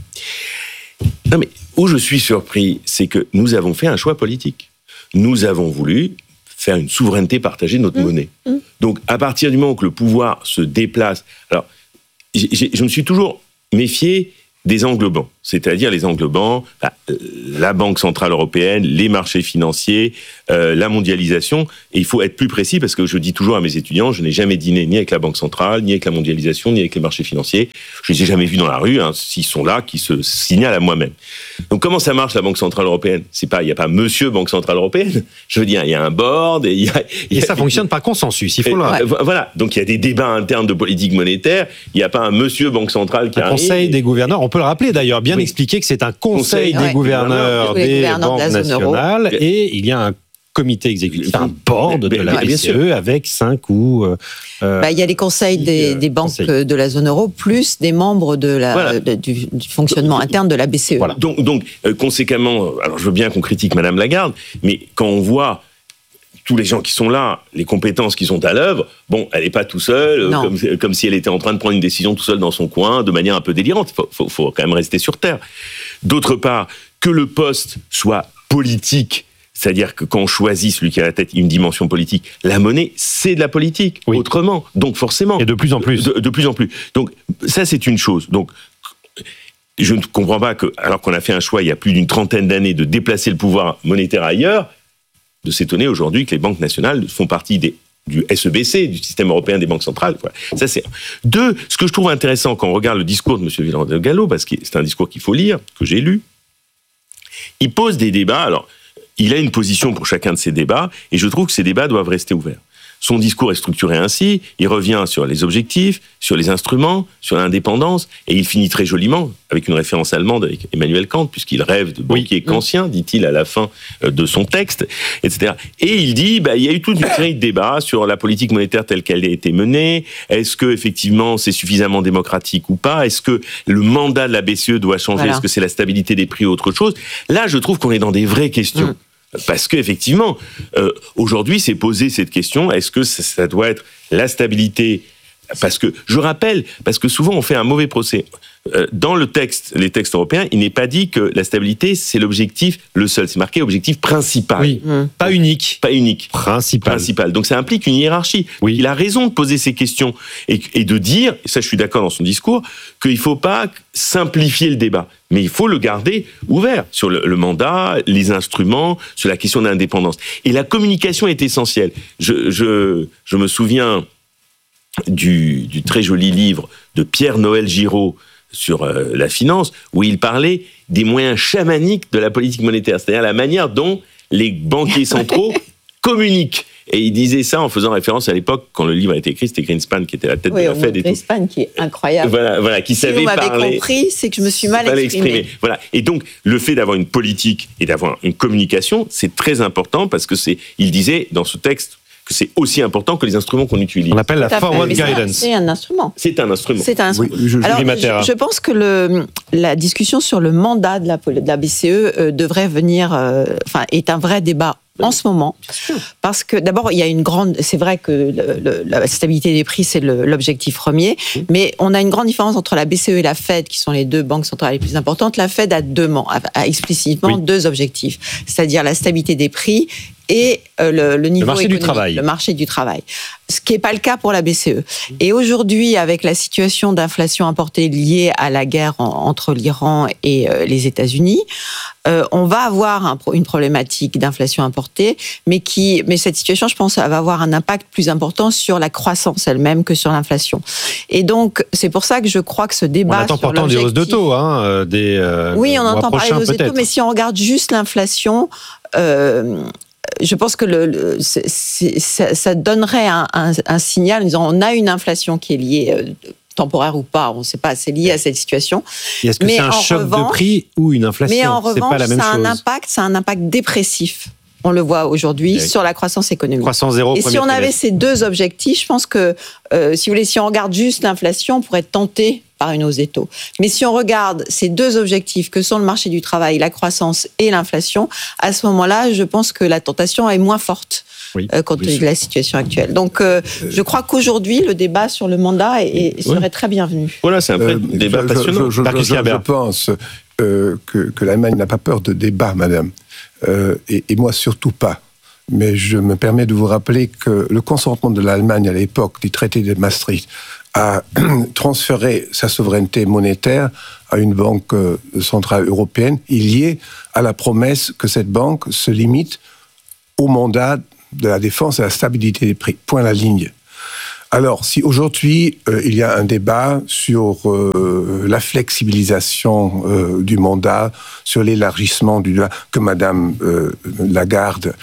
H: Non, mais où je suis surpris, c'est que nous avons fait un choix politique. Nous avons voulu faire une souveraineté partagée de notre mmh. monnaie. Mmh. Donc, à partir du moment que le pouvoir se déplace... Alors, j'ai, je me suis toujours méfié des englobants, c'est-à-dire les englobants, bah, la Banque Centrale Européenne, les marchés financiers, euh, la mondialisation. Et il faut être plus précis parce que je dis toujours à mes étudiants, je n'ai jamais dîné ni avec la Banque Centrale, ni avec la mondialisation, ni avec les marchés financiers. Je les ai jamais vus dans la rue, hein, s'ils sont là, qui se signalent à moi-même. Donc comment ça marche la Banque Centrale Européenne ? C'est pas, il n'y a pas Monsieur Banque Centrale Européenne. Je veux dire, il y a un board et il y a,
F: et ça fonctionne par consensus. Il faut le.
H: Ouais. Voilà. Donc il y a des débats internes de politique monétaire. Il n'y a pas un Monsieur Banque Centrale qui
F: un
H: arrive.
F: Conseil des gouverneurs. On peut le rappeler d'ailleurs, bien oui. expliquer que c'est un conseil, conseil des ouais. gouverneurs des, des banques de nationales euro. Et il y a un comité exécutif, un board de la B C E avec cinq ou...
G: Euh, bah, il y a les conseils des, des banques conseils. de la zone euro, plus des membres de la, voilà. de, du, du fonctionnement interne de la B C E.
H: Voilà. Donc, donc euh, conséquemment, alors je veux bien qu'on critique Madame Lagarde, mais quand on voit tous les gens qui sont là, les compétences qui sont à l'œuvre, bon, elle n'est pas tout seule, comme, comme si elle était en train de prendre une décision tout seule dans son coin, de manière un peu délirante. Il faut, faut, faut quand même rester sur Terre. D'autre part, que le poste soit politique, c'est-à-dire que quand on choisit celui qui a à la tête une dimension politique, la monnaie, c'est de la politique, oui. autrement. Donc forcément...
F: Et de plus en plus.
H: De, de plus en plus. Donc ça, c'est une chose. Donc, je ne comprends pas que, alors qu'on a fait un choix il y a plus d'une trentaine d'années de déplacer le pouvoir monétaire ailleurs, de s'étonner aujourd'hui que les banques nationales font partie des, du S E B C, du système européen des banques centrales. Voilà. Ça, c'est... Deux, ce que je trouve intéressant quand on regarde le discours de M. Villardo-Gallo, parce que c'est un discours qu'il faut lire, que j'ai lu, il pose des débats. Alors, il a une position pour chacun de ces débats, et je trouve que ces débats doivent rester ouverts. Son discours est structuré ainsi, il revient sur les objectifs, sur les instruments, sur l'indépendance, et il finit très joliment avec une référence allemande avec Emmanuel Kant, puisqu'il rêve de banquier oui. kantien, dit-il à la fin de son texte, et cetera. Et il dit, bah, il y a eu toute une série de débats sur la politique monétaire telle qu'elle a été menée, est-ce que effectivement c'est suffisamment démocratique ou pas, est-ce que le mandat de la B C E doit changer, voilà. Est-ce que c'est la stabilité des prix ou autre chose ? Là, je trouve qu'on est dans des vraies questions. Mmh. Parce qu'effectivement, euh, aujourd'hui, c'est posé cette question, est-ce que ça, ça doit être la stabilité ? Parce que, je rappelle, parce que souvent on fait un mauvais procès. Euh, dans le texte, les textes européens, il n'est pas dit que la stabilité, c'est l'objectif, le seul. C'est marqué objectif principal.
F: Oui, mmh. pas unique.
H: Pas unique.
F: Principal.
H: Principal. Donc ça implique une hiérarchie. Oui. Il a raison de poser ces questions et, et de dire, et ça je suis d'accord dans son discours, qu'il ne faut pas simplifier le débat. Mais il faut le garder ouvert sur le, le mandat, les instruments, sur la question d'indépendance. Et la communication est essentielle. Je, je, je me souviens du, du très joli livre de Pierre-Noël Giraud sur euh, la finance, où il parlait des moyens chamaniques de la politique monétaire, c'est-à-dire la manière dont les banquiers centraux communiquent. Et il disait ça en faisant référence à l'époque, quand le livre a été écrit, c'était Greenspan qui était à la tête
G: oui,
H: de la Fed. Oui,
G: Greenspan qui est incroyable.
H: Voilà, voilà qui
G: si
H: savait parler.
G: Si vous m'avez compris, c'est que je me suis mal exprimé. exprimé.
H: Voilà. Et donc, le fait d'avoir une politique et d'avoir une communication, c'est très important parce que c'est, il disait dans ce texte, que c'est aussi important que les instruments qu'on utilise.
F: On appelle la forward guidance.
G: C'est un instrument.
H: C'est un instrument.
G: C'est un instrument. Oui, je, Alors, je, je pense que le, la discussion sur le mandat de la, de la B C E euh, devrait venir, euh, enfin, est un vrai débat en ce moment, parce que d'abord il y a une grande, c'est vrai que le, le, la stabilité des prix c'est le, l'objectif premier, mais on a une grande différence entre la B C E et la Fed qui sont les deux banques centrales les plus importantes. La Fed a deux, a, a explicitement oui. deux objectifs, c'est-à-dire la stabilité des prix et euh, le, le niveau
F: le marché
G: économique,
F: du travail.
G: le marché du travail. Ce qui n'est pas le cas pour la B C E. Et aujourd'hui, avec la situation d'inflation importée liée à la guerre en, entre l'Iran et euh, les États-Unis, euh, on va avoir un, une problématique d'inflation importée, mais qui, mais cette situation, je pense, va avoir un impact plus important sur la croissance elle-même que sur l'inflation. Et donc, c'est pour ça que je crois que ce débat
F: on attend
G: sur
F: pourtant des hausses de taux, hein, des. Euh,
G: oui, on entend parler
F: prochains,
G: de hausses de taux, mais si on regarde juste l'inflation. Euh, je pense que le, le, c'est, c'est, ça, ça donnerait un, un, un signal en disant on a une inflation qui est liée, euh, temporaire ou pas, on ne sait pas, c'est lié à cette situation.
F: Et est-ce que
G: mais
F: c'est un choc
G: revanche,
F: de prix ou une inflation?
G: Mais en
F: c'est
G: revanche,
F: pas la même
G: ça a
F: chose.
G: un impact, ça a un impact dépressif. On le voit aujourd'hui
F: oui.
G: sur la croissance économique.
F: Croissance zéro.
G: Et si on avait ces deux objectifs, je pense que, euh, si vous voulez, si on regarde juste l'inflation, on pourrait être tenté par une hausse des taux. Mais si on regarde ces deux objectifs que sont le marché du travail, la croissance et l'inflation, à ce moment-là, je pense que la tentation est moins forte. Oui, euh, compte tenu de la situation actuelle. Donc, euh, je crois qu'aujourd'hui, le débat sur le mandat est, est, serait oui. très bienvenu.
H: Voilà, c'est un vrai euh, débat
I: je,
H: passionnant.
I: Je, je, je, je, je pense euh, que, que l'Allemagne n'a pas peur de débat, madame. Euh, et, et moi, surtout pas. Mais je me permets de vous rappeler que le consentement de l'Allemagne à l'époque du traité de Maastricht a transféré sa souveraineté monétaire à une banque centrale européenne, liée à la promesse que cette banque se limite au mandat de la défense et la stabilité des prix. Point la ligne. Alors, si aujourd'hui, euh, il y a un débat sur euh, la flexibilisation euh, du mandat, sur l'élargissement du que Madame euh, Lagarde